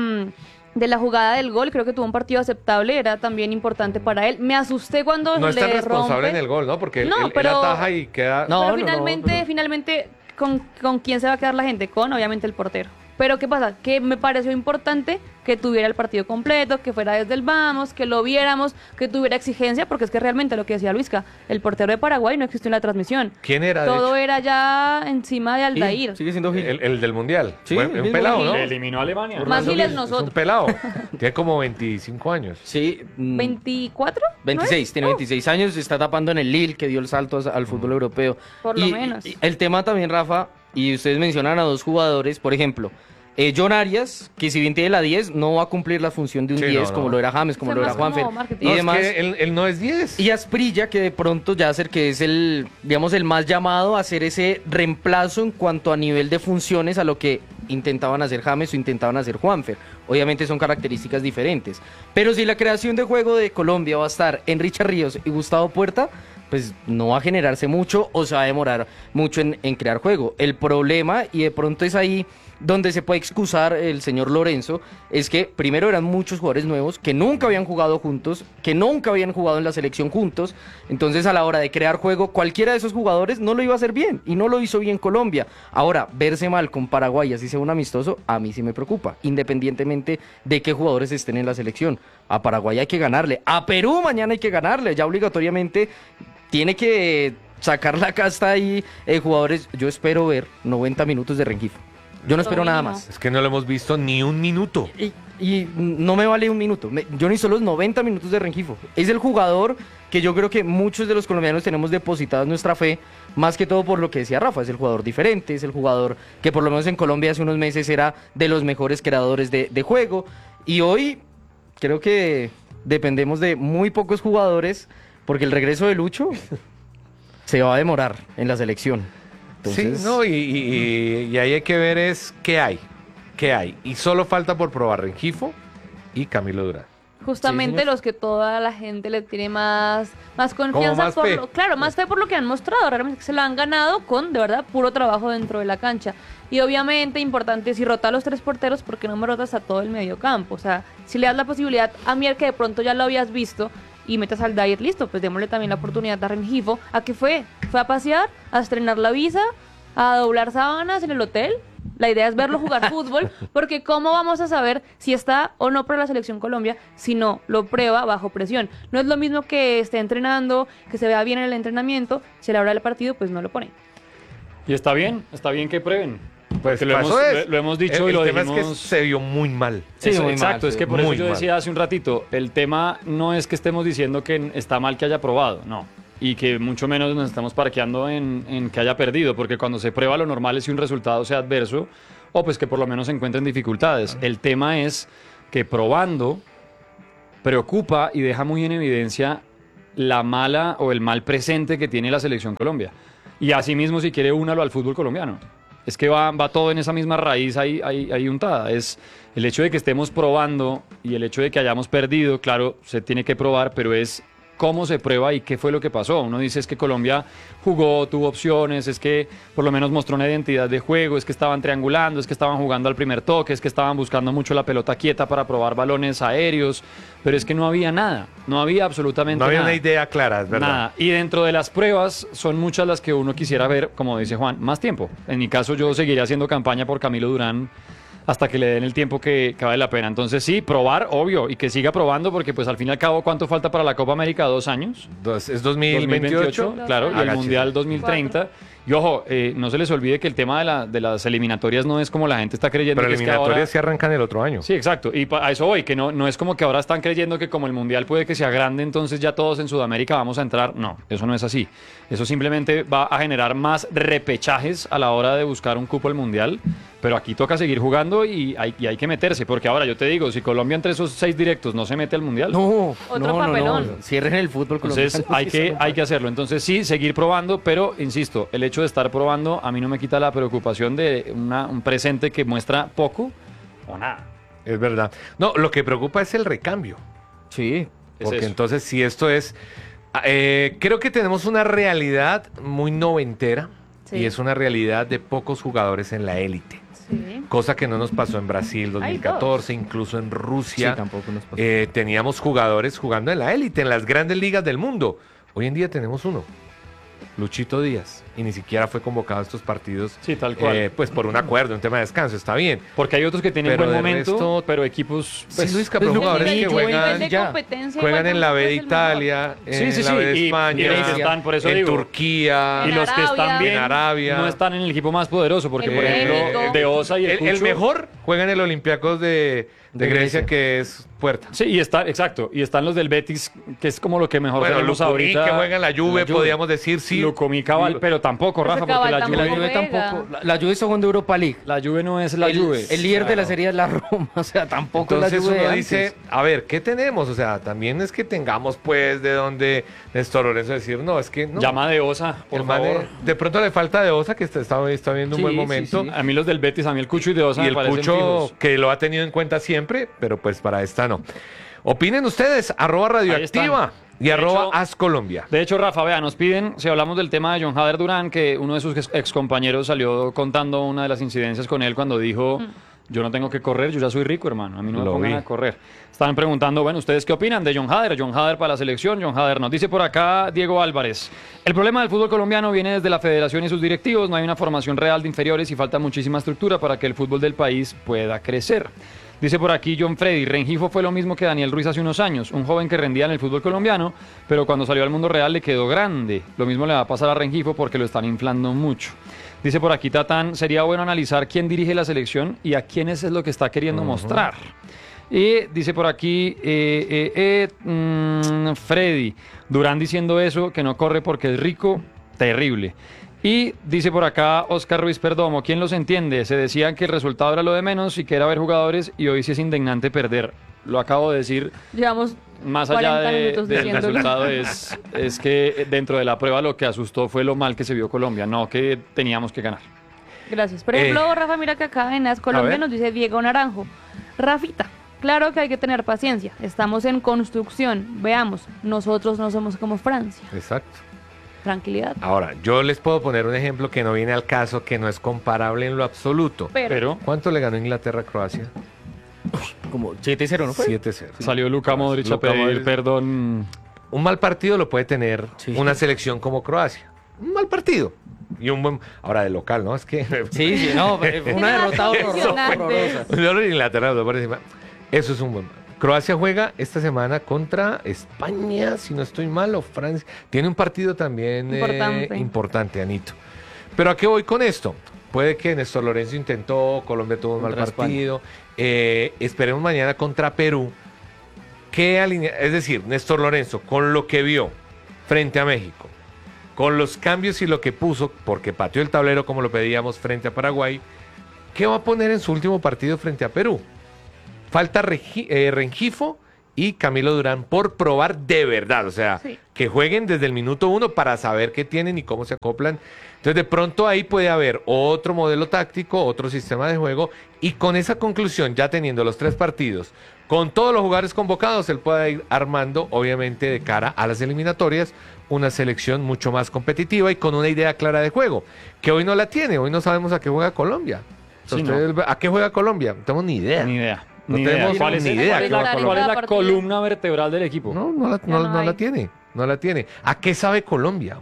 de la jugada del gol, creo que tuvo un partido aceptable, era también importante para él. Me asusté cuando No es tan le responsable rompe. en el gol, ¿no? Porque No, él pero- ataja y queda... No, Pero no, finalmente, no. finalmente, ¿con quién se va a quedar la gente? Con, obviamente, el portero. Pero ¿qué pasa? Que me pareció importante que tuviera el partido completo, que fuera desde el vamos, que lo viéramos, que tuviera exigencia, porque es que realmente lo que decía Luisca, el portero de Paraguay no existió en la transmisión. ¿Quién era, de Todo hecho? era ya encima de Aldair. Sigue siendo Gil. El del Mundial. Sí, Bueno, el un mismo pelado, Gil. ¿no? Le eliminó a Alemania. Más Orlando Gil es Gil, nosotros. un pelado. Tiene como 25 años. Sí. ¿24? 26, tiene 26 años, está tapando en el Lille, que dio el salto al fútbol europeo. Por lo menos. y el tema también, Rafa, y ustedes mencionan a 2 jugadores, por ejemplo, John Arias, que si bien tiene la 10, no va a cumplir la función de un Sí, 10, no, como no. lo era James, como Fue lo era más como Juanfer. marketing. Y No, demás. es que él no es 10. Y Asprilla, que de pronto Yasser, que es el, digamos, el más llamado a hacer ese reemplazo en cuanto a nivel de funciones a lo que intentaban hacer James o intentaban hacer Juanfer. Obviamente son características diferentes. Pero si la creación de juego de Colombia va a estar en Richard Ríos y Gustavo Puerta, pues no va a generarse mucho o se va a demorar mucho en crear juego. El problema, y de pronto es ahí donde se puede excusar el señor Lorenzo es que primero eran muchos jugadores nuevos que nunca habían jugado juntos, que nunca habían jugado en la selección juntos, entonces a la hora de crear juego cualquiera de esos jugadores no lo iba a hacer bien y no lo hizo bien Colombia. Ahora, verse mal con Paraguay así sea un amistoso, a mí sí me preocupa, independientemente de qué jugadores estén en la selección. A Paraguay hay que ganarle, a Perú mañana hay que ganarle, ya obligatoriamente tiene que sacar la casta ahí jugadores. Yo espero ver 90 minutos de Rengifo. Yo no espero nada más. Es que no lo hemos visto ni un minuto. Y no me vale un minuto. Yo necesito los 90 minutos de Rengifo. Es el jugador que yo creo que muchos de los colombianos tenemos depositada nuestra fe, más que todo por lo que decía Rafa. Es el jugador diferente, es el jugador que por lo menos en Colombia hace unos meses era de los mejores creadores de juego. Y hoy creo que dependemos de muy pocos jugadores, porque el regreso de Lucho se va a demorar en la selección. Entonces, Sí, no, y ahí hay que ver es qué hay. Y solo falta por probar Rengifo y Camilo Durán. Justamente Sí, señor. los que toda la gente le tiene más confianza más por fe. claro, más fe por lo que han mostrado, realmente que se lo han ganado con de verdad puro trabajo dentro de la cancha. Y obviamente importante si rota a los 3 porteros, porque no me rotas a todo el medio campo. O sea, si le das la posibilidad a Mier, que de pronto ya lo habías visto, y metas al Dyer, listo, pues démosle también la oportunidad a Rengifo. ¿A qué fue? ¿Fue a pasear? ¿A estrenar la visa? ¿A doblar sábanas en el hotel? La idea es verlo jugar fútbol, porque ¿cómo vamos a saber si está o no para la Selección Colombia si no lo prueba bajo presión? No es lo mismo que esté entrenando, que se vea bien en el entrenamiento, si a la hora del partido pues no lo pone. Y está bien que prueben. Pues Porque lo eso hemos, es. lo hemos dicho El y lo tema dijimos. es que se vio muy mal. Sí, muy mal, exacto, sí, es que por eso muy yo mal. decía hace un ratito, el tema no es que estemos diciendo que está mal que haya probado, no. Y que mucho menos nos estamos parqueando en que haya perdido, porque cuando se prueba lo normal es que un resultado sea adverso o pues que por lo menos se encuentren dificultades. El tema es que probando preocupa y deja muy en evidencia la mala o el mal presente que tiene la Selección Colombia. Y asimismo, si quiere, únalo al fútbol colombiano. Es que va todo en esa misma raíz ahí untada. Es el hecho de que estemos probando y el hecho de que hayamos perdido, claro, se tiene que probar, pero es cómo se prueba y qué fue lo que pasó. Uno dice es que Colombia jugó, tuvo opciones, es que por lo menos mostró una identidad de juego, es que estaban triangulando, es que estaban jugando al primer toque, es que estaban buscando mucho la pelota quieta para probar balones aéreos, pero es que no había nada, no había absolutamente No había nada. una idea clara, es verdad. Nada. Y dentro de las pruebas son muchas las que uno quisiera ver, como dice Juan, más tiempo. En mi caso yo seguiría haciendo campaña por Camilo Durán hasta que le den el tiempo que vale la pena. Entonces sí, probar, obvio, y que siga probando, porque pues al fin y al cabo, ¿cuánto falta para la Copa América? 2 años. Es 2028. Claro, y el Agáchese. Mundial 2030. Y ojo, no se les olvide que el tema de las eliminatorias no es como la gente está creyendo. Pero que es que eliminatorias ahora- se arrancan el otro año. Sí, exacto. Y a eso voy, que no es como que ahora están creyendo que como el Mundial puede que sea grande, entonces ya todos en Sudamérica vamos a entrar. No, eso no es así. Eso simplemente va a generar más repechajes a la hora de buscar un cupo al Mundial. Pero aquí toca seguir jugando y hay que meterse. Porque ahora yo te digo, si Colombia entre esos 6 directos no se mete al Mundial, no, Otro papelón. Cierren el fútbol entonces colombiano. hay que hacerlo. Entonces sí, seguir probando, pero insisto, el hecho de estar probando a mí no me quita la preocupación de un presente que muestra poco o nada. Es verdad. No, lo que preocupa es el recambio. Sí. Es Porque eso. entonces, si esto es. Creo que tenemos una realidad muy noventera. Sí. Y es una realidad de pocos jugadores en la élite. Sí. Cosa que no nos pasó en Brasil Hay 2014, incluso en Rusia. Sí, tampoco nos pasó. Teníamos jugadores jugando en la élite, en las grandes ligas del mundo. Hoy en día tenemos uno, Luchito Díaz, y ni siquiera fue convocado a estos partidos. Sí, tal cual. Pues por un acuerdo, un tema de descanso, está bien. Porque hay otros que tienen Pero buen de momento, resto- pero equipos... Sí, Luis, pues, pero Luis, jugadores nivel que de juegan, de ya. competencia juegan igual en la B de tampoco es el mejor. Italia, Sí, en sí, la B de sí, y España, los que están, por eso en digo, Turquía. y En los que están Arabia. bien En Arabia. no están en el equipo más poderoso, porque En por ejemplo, México. De Osa y el El Cucho- mejor juega en el Olympiacos de Grecia, Grecia. que es Puerta. Sí, y está, exacto, y están los del Betis, que es como lo que mejor Bueno, tenemos Lucumí, ahorita. que juega en la Juve, La Juve. podríamos decir, sí. Lucumí, Cabal, pero tampoco, Pero Rafa, ese porque la Cabal La Juve, Juve juega. tampoco. La Juve está jugando Europa League. la Juve no es la el, Juve. el líder de la Claro. serie es la Roma, o sea, tampoco Entonces es la Juve uno de dice, antes. a ver, ¿qué tenemos? O sea, también es que tengamos pues de donde Néstor Lorenzo decir, no, es que no. Llama de Osa, por El man, favor. de pronto le falta de Osa, que está viendo un Sí, buen sí, momento. sí. A mí los del Betis, a mí el Cucho y de Osa Y me el parecen Cucho, fijos. que lo ha tenido en cuenta siempre, pero pues para esta no. Opinen ustedes, @radioactiva. y arroba hecho- @ascolombia. De hecho, Rafa, vea, nos piden, si hablamos del tema de John Hader Durán, que uno de sus ex compañeros salió contando una de las incidencias con él cuando dijo, yo no tengo que correr, yo ya soy rico, hermano, a mí no me Lo pongan vi. a correr. Estaban preguntando, bueno, ¿ustedes qué opinan de John Hader? John Hader para la selección, John Hader nos dice por acá Diego Álvarez. El problema del fútbol colombiano viene desde la federación y sus directivos, no hay una formación real de inferiores y falta muchísima estructura para que el fútbol del país pueda crecer. Dice por aquí John Freddy, Rengifo fue lo mismo que Daniel Ruiz hace unos años, un joven que rendía en el fútbol colombiano, pero cuando salió al mundo real le quedó grande. Lo mismo le va a pasar a Rengifo porque lo están inflando mucho. Dice por aquí Tatán, sería bueno analizar quién dirige la selección y a quiénes es lo que está queriendo mostrar. Y dice por aquí Freddy, Durán diciendo eso, que no corre porque es rico, terrible. Y dice por acá Oscar Ruiz Perdomo, ¿quién los entiende? Se decían que el resultado era lo de menos y que era ver jugadores y hoy sí es indignante perder. Lo acabo de decir, Llevamos más allá 40 minutos del diciéndolo. resultado es que dentro de la prueba lo que asustó fue lo mal que se vio Colombia, no que teníamos que ganar. Gracias. Por ejemplo, Rafa, mira que acá en As Colombia ver. nos dice Diego Naranjo. Rafita, claro que hay que tener paciencia. Estamos en construcción. Veamos, nosotros no somos como Francia. Exacto. Tranquilidad. Ahora, yo les puedo poner un ejemplo que no viene al caso, que no es comparable en lo absoluto. Pero ¿Cuánto le ganó Inglaterra a Croacia? Como 7-0, ¿no fue? 7-0. salió Luka Modric a Luka pedir Modric. perdón. Un mal partido lo puede tener Sí. una selección como Croacia. Un mal partido. Y un buen... Ahora de local, ¿no? Es que... Sí, sí, no, fue una derrota Impresionante. horrorosa. Yo Inglaterra, por encima. Eso es un buen... Croacia juega esta semana contra España, si no estoy mal, o Francia. Tiene un partido también importante, Anito. Pero ¿a qué voy con esto? Puede que Néstor Lorenzo intentó, Colombia tuvo un mal Contra partido. Esperemos mañana contra Perú. Es decir, Néstor Lorenzo, con lo que vio frente a México, con los cambios y lo que puso, porque pateó el tablero como lo pedíamos frente a Paraguay, ¿qué va a poner en su último partido frente a Perú? Falta Rengifo y Camilo Durán por probar de verdad, o sea, Sí. que jueguen desde el minuto 1 para saber qué tienen y cómo se acoplan. Entonces, de pronto ahí puede haber otro modelo táctico, otro sistema de juego, y con esa conclusión, ya teniendo los 3 partidos, con todos los jugadores convocados, él puede ir armando, obviamente, de cara a las eliminatorias, una selección mucho más competitiva y con una idea clara de juego, que hoy no la tiene, hoy no sabemos a qué juega Colombia. Sí, ¿A qué juega Colombia? No tenemos ni idea. Ni idea. No Ni idea. tenemos ¿Cuál es, ni idea cuál es qué va a la, Colombia. cuál es la Partido. columna vertebral del equipo? No no la hay. tiene. No la tiene. ¿A qué sabe Colombia?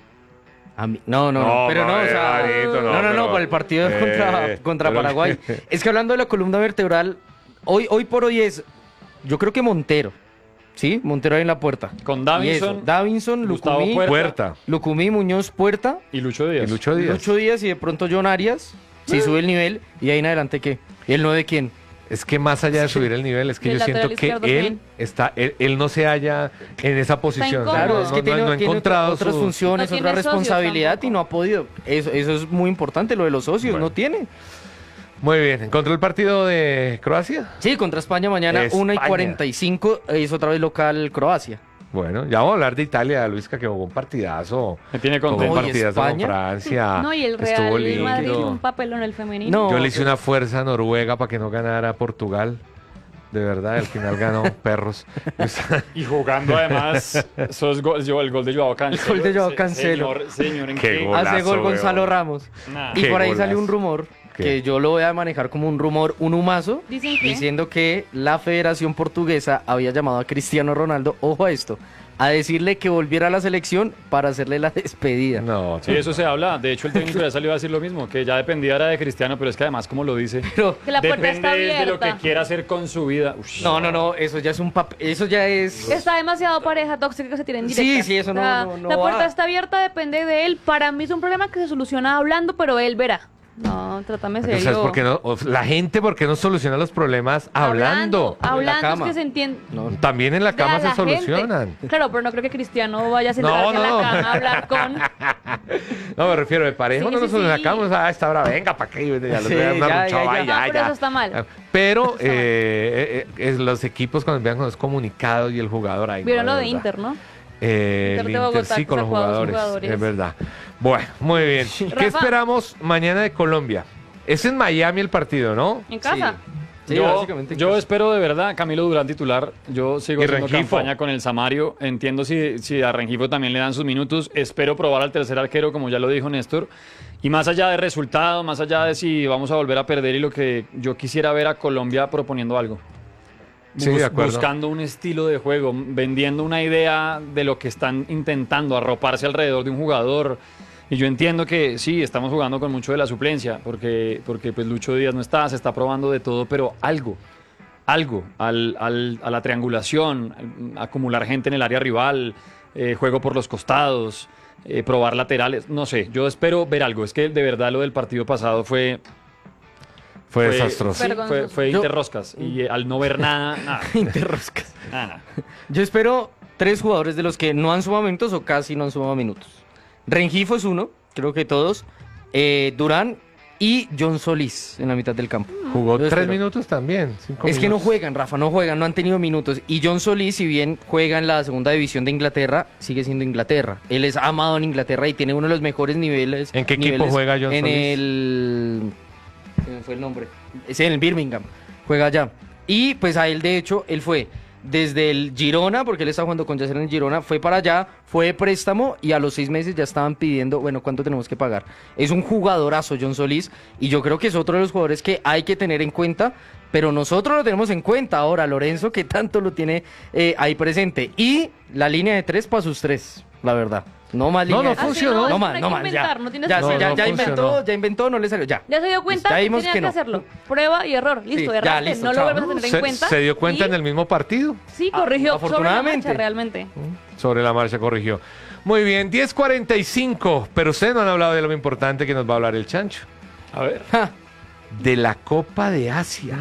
A mí- no, pero no, o sea, Marito, no, pero- por el partido contra pero- Paraguay. Es que hablando de la columna vertebral, hoy por hoy es, yo creo que Montero, ¿sí? Montero ahí en la puerta. Con Y eso, Davinson, Davinson, Gustavo Lucumí, Puerta. Lucumí, Muñoz, Puerta, y Lucho Díaz. Y Lucho Díaz. 8 días y de pronto John Arias, si sube el nivel, y ahí en adelante, ¿qué? ¿Y el 9 quién? Es que más allá de subir el nivel, es que ¿Y el yo siento lateral que izquierdo él quién? está, él no se halla en esa posición. incómodo. Claro, No, es que tiene, no ha tiene encontrado otras su- funciones, No tiene otra socios responsabilidad tampoco. y no ha podido. Eso es muy importante, lo de los socios, Bueno. no tiene. Muy bien. ¿Encontró el partido de Croacia? Sí, contra España mañana, España. 1:45, es otra vez local Croacia. Bueno, ya vamos a hablar de Italia, Luisca, que jugó un partidazo. Me tiene Jugó un contento. Uy, partidazo con España. Francia. No, y el Estuvo Real Madrid lindo. un papelón el femenino. No. Yo le hice una fuerza a Noruega para que no ganara Portugal. De verdad, al final ganó perros. Y jugando además, esos el gol de Joao Cancelo. El gol de Joao Cancelo. Señor, ¿en Qué qué? golazo, Hace gol weón. Gonzalo Ramos. Nah. Y Qué por ahí golazo. salió un rumor, ¿Qué? que yo lo voy a manejar como un rumor, un humazo, ¿Dicen qué? diciendo que la Federación Portuguesa había llamado a Cristiano Ronaldo, ojo a esto, a decirle que volviera a la selección para hacerle la despedida. No, Sí, eso se habla. De hecho, el técnico ya salió a decir lo mismo, que ya dependía era de Cristiano, pero es que además, como lo dice, Pero, Que la puerta depende está de lo que abierta. quiera hacer con su vida. Ush. no, eso ya es un papel, eso ya es... Está demasiado pareja tóxica que se tienen Sí, directa. sí, eso no- O sea, no La va. puerta está abierta, depende de él. Para mí es un problema que se soluciona hablando, pero él verá. No, trátame serio. ¿Sabes por qué no? La gente, ¿por qué no soluciona los problemas hablando? En la Hablando es cama. que se entiende. No, También en la cama A la se solucionan. gente. Claro, pero no creo que Cristiano vaya a sentarse No, a no. la cama a hablar con... No, me refiero de pareja. Sí, no sí, nos soluciona sí. la cama. A esta hora, venga, ¿para qué? Ya lo Sí, voy a dar ya, un chavo ya, ahí, ya. No, pero eso está mal. Pero los equipos cuando vean con los comunicados y el jugador ahí. Vieron no, lo de verdad. Inter, ¿no? El Inter de Inter Bogotá, sí, que con los sacó a dos jugadores, jugadores. es verdad. Bueno, muy bien. ¿Qué Rafa. esperamos mañana de Colombia? Es en Miami el partido, ¿no? En casa. Sí, yo básicamente. yo espero de verdad Camilo Durán titular. Yo sigo Y haciendo Rengifo. campaña con el Samario. Entiendo si a Rengifo también le dan sus minutos. Espero probar al tercer arquero, como ya lo dijo Néstor. Y más allá de resultado, más allá de si vamos a volver a perder y lo que yo quisiera ver a Colombia proponiendo algo. Sí, de acuerdo. Buscando un estilo de juego, vendiendo una idea de lo que están intentando, arroparse alrededor de un jugador. Y yo entiendo que sí, estamos jugando con mucho de la suplencia, porque pues Lucho Díaz no está, se está probando de todo, pero algo, a la triangulación, acumular gente en el área rival, juego por los costados, probar laterales, no sé, yo espero ver algo. Es que de verdad lo del partido pasado fue desastroso. sí, Vergonzoso. fue interroscas. Y al no ver nada. Interroscas. Nada. Yo espero 3 jugadores de los que no han sumado minutos o casi no han sumado minutos. Rengifo es uno, creo que todos. Durán y John Solís en la mitad del campo. Jugó Yo 3 espero. minutos también. 5 Es que no minutos. juegan, Rafa, no juegan, no han tenido minutos. Y John Solís, si bien juega en la segunda división de Inglaterra, sigue siendo Inglaterra. Él es amado en Inglaterra y tiene uno de los mejores niveles. ¿En qué equipo niveles juega John en Solís? el... ¿Qué fue el nombre? Es en el Birmingham, juega allá. Y pues a él, de hecho, él fue desde el Girona, porque él está jugando con Yacer en el Girona, fue para allá, fue de préstamo y a los 6 meses ya estaban pidiendo, bueno, ¿cuánto tenemos que pagar? Es un jugadorazo John Solís y yo creo que es otro de los jugadores que hay que tener en cuenta, pero nosotros lo tenemos en cuenta ahora, Lorenzo, que tanto lo tiene ahí presente. Y la línea de 3 para sus 3, la verdad. No más No, línea no de funcionó. tres. No, No hay más, que no más, inventar, ya. no tienes Ya, que sí, hacerlo. ya funcionó. inventó, no le salió, ya. Ya se dio cuenta Ya que vimos tenía que que no. hacerlo. Prueba y error. Listo, Sí, ya, erraste, listo, no lo chao. vuelvas a tener en cuenta. Se dio cuenta y- en el mismo partido. Sí, corrigió sobre la afortunadamente. marcha realmente. Sobre la marcha corrigió. Muy bien, 10:45. Pero ustedes no han hablado de lo importante que nos va a hablar el Chancho. A ver. Ja. De la Copa de Asia.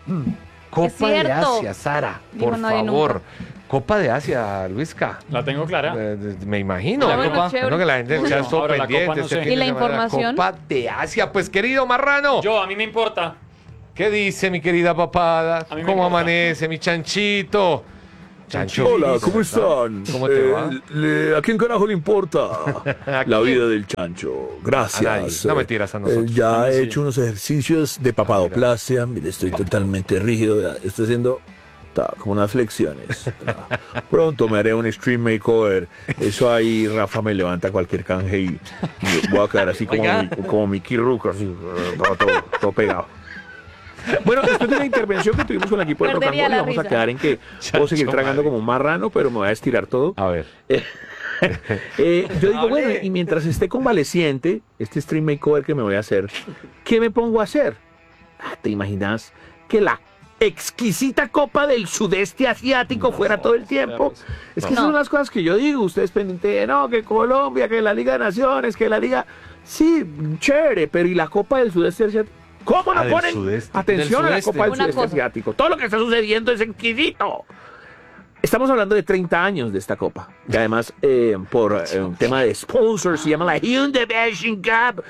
Copa de cierto. Asia, Sara, Dijo por nadie favor. Copa de Asia, Luisca. La tengo clara. Me imagino. Ah, bueno, Copa. chévere. Bueno, que la gente ya estuvo Ahora la pendiente. Copa no este sé. fin ¿Y la de semana, información? Copa de Asia. Pues, querido Marrano, A mí me importa. ¿qué dice mi querida papada? A mí me ¿Cómo importa. amanece mi chanchito? Chancho. Hola, feliz, ¿cómo ¿verdad? están? ¿Cómo te va? ¿A quién carajo le importa ¿A la quién? vida del chancho? Gracias. A nadie. No mentiras, a nosotros. Ya he Sí. hecho unos ejercicios de papadoplastia. Mire, estoy totalmente rígido. Ya estoy haciendo como unas flexiones. Pronto me haré un stream makeover. Eso ahí Rafa me levanta cualquier canje y voy a quedar así Oiga. como Mickey Rourke, así, todo pegado. Bueno, después de la intervención que tuvimos con el equipo de Rock and Perdería Roll, la vamos a risa. quedar en que puedo seguir tragando como un marrano, pero me voy a estirar todo. A ver. Yo digo, bueno, y mientras esté convaleciente, este stream makeover que me voy a hacer, ¿qué me pongo a hacer? ¿Te imaginas que la exquisita Copa del Sudeste Asiático fuera todo el tiempo? Es que No. son las cosas que yo digo, ustedes pendientes de, no, que Colombia, que la Liga de Naciones, que la Liga... Sí, chévere, pero ¿y la Copa del Sudeste Asiático? ¿Cómo no del ponen Sudeste. atención Del a la Sudeste. Copa del Una Sudeste cosa. Asiático? Todo lo que está sucediendo es exquisito. Estamos hablando de 30 años de esta copa, que además por un tema de sponsors se llama la Hyundai Asian Cup,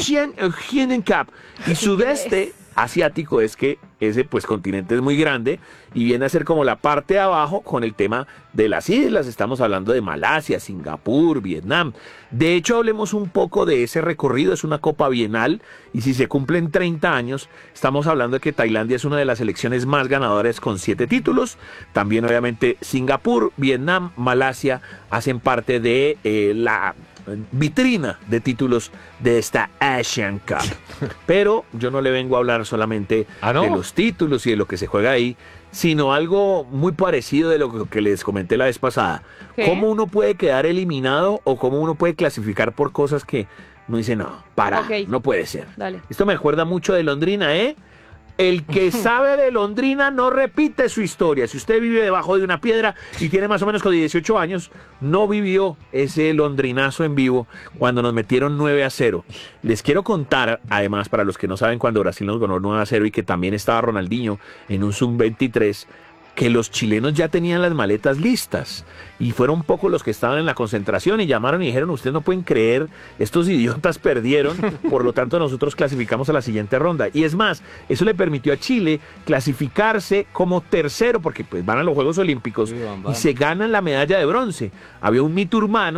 Hyundai Cup, y sudeste asiático es que ese pues continente es muy grande y viene a ser como la parte de abajo con el tema de las islas. Estamos hablando de Malasia, Singapur, Vietnam. De hecho, hablemos un poco de ese recorrido. Es una copa bienal y si se cumplen 30 años, estamos hablando de que Tailandia es una de las selecciones más ganadoras con 7 títulos. También obviamente Singapur, Vietnam, Malasia hacen parte de la vitrina de títulos de esta Asian Cup. Pero yo no le vengo a hablar solamente ¿Ah, no? de los títulos y de lo que se juega ahí, sino algo muy parecido de lo que les comenté la vez pasada. ¿Qué? Cómo uno puede quedar eliminado o cómo uno puede clasificar por cosas que uno dice, no, Ok. no puede ser. Dale. Esto me recuerda mucho de Londrina, ¿eh? El que sabe de Londrina no repite su historia. Si usted vive debajo de una piedra y tiene más o menos con 18 años, no vivió ese londrinazo en vivo cuando nos metieron 9-0. Les quiero contar, además, para los que no saben, cuando Brasil nos ganó 9-0 y que también estaba Ronaldinho en un Sub-23, que los chilenos ya tenían las maletas listas y fueron pocos los que estaban en la concentración y llamaron y dijeron, ustedes no pueden creer, estos idiotas perdieron, por lo tanto nosotros clasificamos a la siguiente ronda. Y es más, eso le permitió a Chile clasificarse como tercero, porque pues van a los Juegos Olímpicos Sí, van. y se ganan la medalla de bronce. Había un mito urbano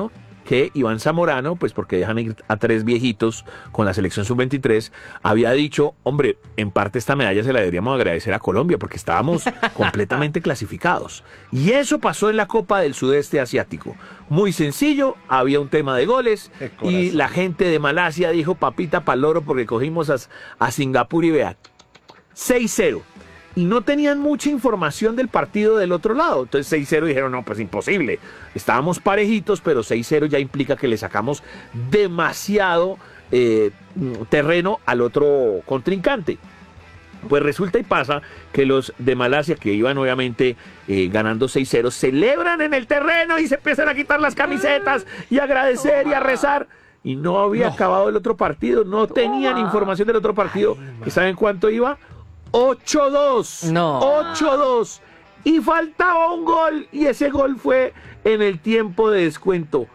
que Iván Zamorano, pues porque dejan ir a 3 viejitos con la selección sub-23, había dicho, hombre, en parte esta medalla se la deberíamos agradecer a Colombia porque estábamos completamente clasificados. Y eso pasó en la Copa del Sudeste Asiático. Muy sencillo, había un tema de goles y la gente de Malasia dijo, papita paloro, porque cogimos a Singapur y vean, 6-0. Y no tenían mucha información del partido del otro lado. Entonces 6-0 dijeron, no, pues imposible. Estábamos parejitos, pero 6-0 ya implica que le sacamos demasiado terreno al otro contrincante. Pues resulta y pasa que los de Malasia, que iban obviamente ganando 6-0, celebran en el terreno y se empiezan a quitar las camisetas y a agradecer y a rezar. Y no había acabado el otro partido, no tenían información del otro partido. ¿Y saben cuánto iba? 8-2. No. 8-2. Y faltaba un gol. Y ese gol fue en el tiempo de descuento.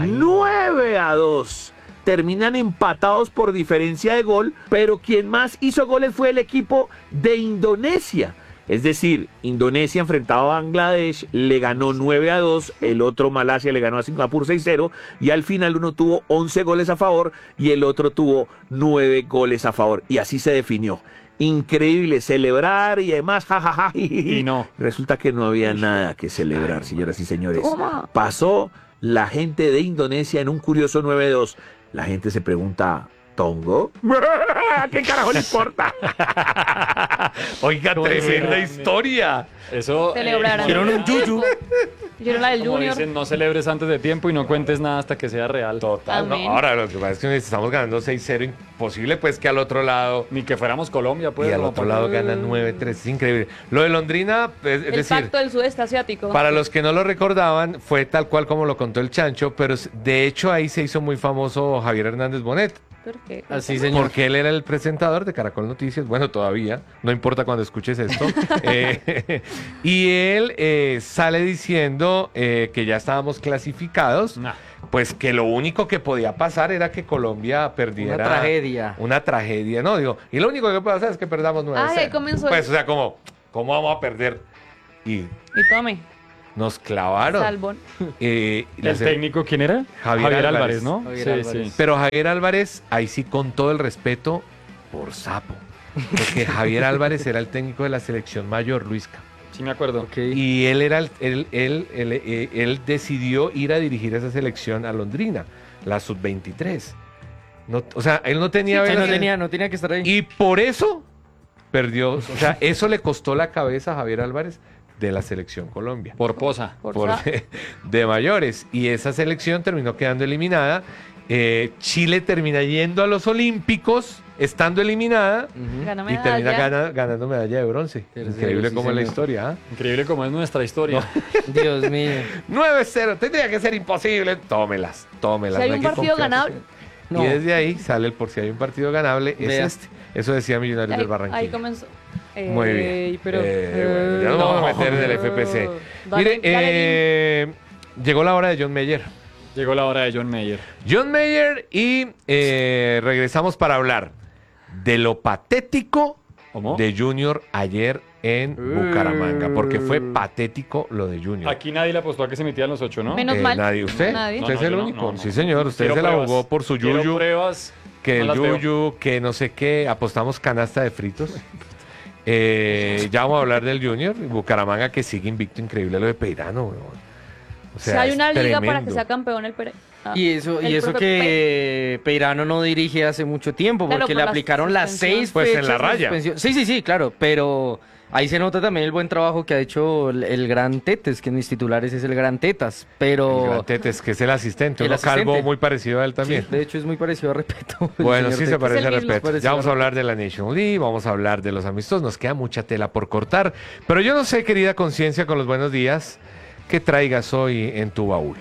9-2. Terminan empatados por diferencia de gol. Pero quien más hizo goles fue el equipo de Indonesia. Es decir, Indonesia enfrentado a Bangladesh, le ganó 9-2, el otro Malasia le ganó a Singapur 6-0, y al final uno tuvo 11 goles a favor y el otro tuvo 9 goles a favor. Y así se definió. Increíble, celebrar y demás, jajaja. Y no. Resulta que no había nada que celebrar, señoras y señores. Toma. Pasó la gente de Indonesia en un curioso 9-2. La gente se pregunta, ¿Tongo? ¿Qué carajo le importa? Oiga, tremenda historia. Eso. Celebraron. Hicieron un yuyu. Hicieron la del Como Junior. dicen, no celebres antes de tiempo y no cuentes nada hasta que sea real. Total, no. Amén. Ahora lo que pasa es que estamos ganando 6-0, imposible pues que al otro lado... Ni que fuéramos Colombia, pues. y al como otro para- lado ganan 9-3, es increíble. Lo de Londrina, es El decir, pacto del sudeste asiático. para los que no lo recordaban, fue tal cual como lo contó el Chancho, pero de hecho ahí se hizo muy famoso Javier Hernández Bonet, ¿Por qué? Así, señor. porque él era el presentador de Caracol Noticias, bueno, todavía, no importa cuando escuches esto, y él sale diciendo que ya estábamos clasificados, Nah. pues que lo único que podía pasar era que Colombia perdiera. Una tragedia. Una tragedia, no, digo, y lo único que puede pasar es que perdamos 9-0. Ay, ahí comenzó el- Pues, o sea, ¿cómo vamos a perder? Y Y tome, nos clavaron. salbón. La ¿El se- técnico quién era? Javier Álvarez, Álvarez, ¿no? Javier Sí, Álvarez. sí. Pero Javier Álvarez, ahí sí con todo el respeto, por sapo. Porque Javier Álvarez era el técnico de la selección mayor, Luisca. Sí, me acuerdo. Ok. Y él era él decidió ir a dirigir esa selección a Londrina, la sub-23. No, o sea, él no tenía... Sí, velas- no tenía que estar ahí. Y por eso perdió, o sea, eso le costó la cabeza a Javier Álvarez de la selección Colombia. Por posa. Por- de mayores. Y esa selección terminó quedando eliminada. Chile termina yendo a los Olímpicos, estando eliminada, Ujú. Ganó y termina medalla. ganando medalla de bronce. Tercero, Increíble sí, como es la señor. historia. ¿ah? Increíble como es nuestra historia. Dios mío. 9-0, tendría que ser imposible. Tómelas. Si hay no un que partido confiar. ganable. No. Y desde ahí sale el por si hay un partido ganable, es Vea. este. Eso decía Millonarios del Ahí Barranquilla. comenzó. Muy bien. Pero, Bueno, ya nos vamos a meter en el FPC. Mire, llegó la hora de John Mayer. Llegó la hora de John Mayer. John Mayer y regresamos para hablar de lo patético ¿Cómo? de Junior ayer en Bucaramanga, porque fue patético lo de Junior. Aquí nadie le apostó a que se metían los 8, ¿no? Menos mal. Nadie, ¿usted? Nadie. ¿Usted No, es el yo no, único? no. Sí, señor, usted Quiero se la pruebas. jugó por su Quiero yuyu, pruebas. que No el las veo. yuyu, que no sé qué, apostamos canasta de fritos. Ya vamos a hablar del Junior, Bucaramanga que sigue invicto, increíble lo de Peirano, weón. O Si hay es una liga para tremendo. que sea campeón el Pere. Ah, Y eso el profe que Peirano no dirige hace mucho tiempo, Claro, porque por le la aplicaron las suspensión. 6 Pues en fechas la de raya. suspensión. Sí, claro, pero ahí se nota también el buen trabajo que ha hecho el Gran Tetes, que en mis titulares es el Gran Tetas, pero... El Gran Tetes, que es el asistente, El uno calvo asistente. muy parecido a él también. Sí, de hecho es muy parecido a Repeto. el Bueno, señor sí se Tetes. parece Es a el mismo. respeto. Parecido Ya vamos a a hablar de la National League, vamos a hablar de los amistosos. Nos queda mucha tela por cortar. Pero yo no sé, querida conciencia, con los buenos días, ¿qué traigas hoy en tu baúl?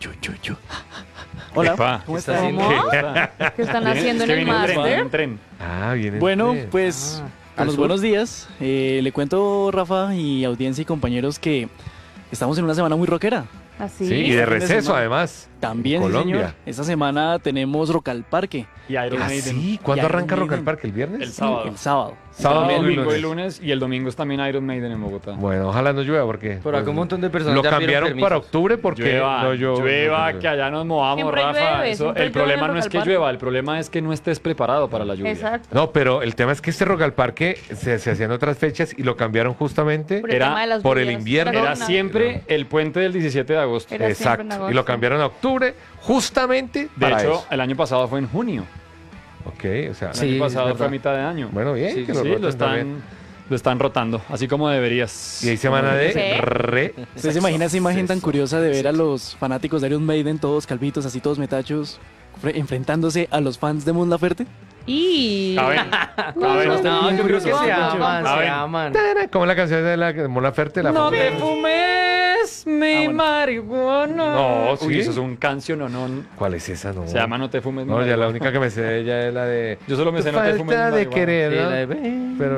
Hola, Epa, ¿cómo ¿qué está están? haciendo? ¿Qué están haciendo en que el viene en tren, máster? viene en tren. Ah, bien. Bueno, pues ¿al con los sur? buenos días. Le cuento, Rafa y audiencia y compañeros, que estamos en una semana muy rockera. Así. Sí, y de Fin de receso semana. además. También, sí, Colombia. señor. Esta semana tenemos Rock al Parque. Y Iron ¿Ah, Maiden. sí? ¿Cuándo Y arranca Iron Rock al Maiden. Parque? ¿El viernes? El sábado. El sábado. Sábado El y domingo lunes. y lunes. Y el domingo es también Iron Maiden en Bogotá. Bueno, ojalá no llueva porque... Por acá un montón de personas Lo ya pidieron cambiaron para permisos. octubre porque Llueva, no llueve. llueva, que allá nos movamos, Siempre Rafa. llueve, Eso- siempre el llueve problema en no es Rock que al Parque. llueva, el problema es que no estés preparado para la lluvia. Exacto. No, pero el tema es que este Rock al Parque se hacían otras fechas y lo cambiaron justamente Por el Era tema de las por el lluvias. invierno. como Era una- siempre el puente del 17 de agosto. Era siempre en exacto. agosto. Y lo cambiaron a octubre justamente De para hecho, eso. el año pasado fue en junio. Ok, o sea, El Sí, año es pasado fue verdad. a mitad de año. bueno, bien. Sí, que Sí, roten lo también. están rotando, así como deberías. Y hay semana de Sí. re... ¿Usted se imagina esa imagen tan curiosa de ver a los fanáticos de Iron Maiden, todos calvitos, así todos metachos, enfrentándose a los fans de Mon Laferte? Y... A ver, No, yo creo que se Vamos. aman, A se ver. aman. Como la canción de la Mon Laferte, la No famosa. te fumes mi bueno. marihuana. No, ¿sí? Uy, eso es un canción o no. ¿Cuál es esa? No. Se llama No te fumes mi No, ya marihuana. la única que me sé de ella es la de... Yo solo me sé Tu No te fumes mi falta de marihuana. querer, Sí, ¿no? la de- Pero...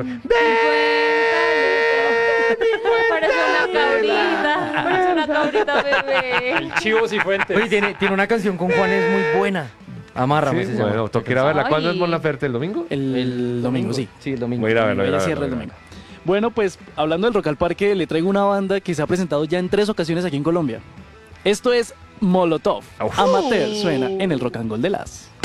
Parece una cabrita. Parece una cabrita bebé. El Chivo Cifuentes. Oye, tiene una canción con Juanes muy buena. Amárrame, Sí, se llama. bueno, toca ir a verla. ¿Cuándo es Ay. Mon Laferte? ¿El domingo? El domingo, sí. Sí, el domingo. Voy a ir a verlo. Ella cierra el domingo. Bueno, pues hablando del Rock al Parque, le traigo una banda que se ha presentado ya en 3 ocasiones aquí en Colombia. Esto es Molotov. Uf. Amateur suena en el Rock and Roll de las.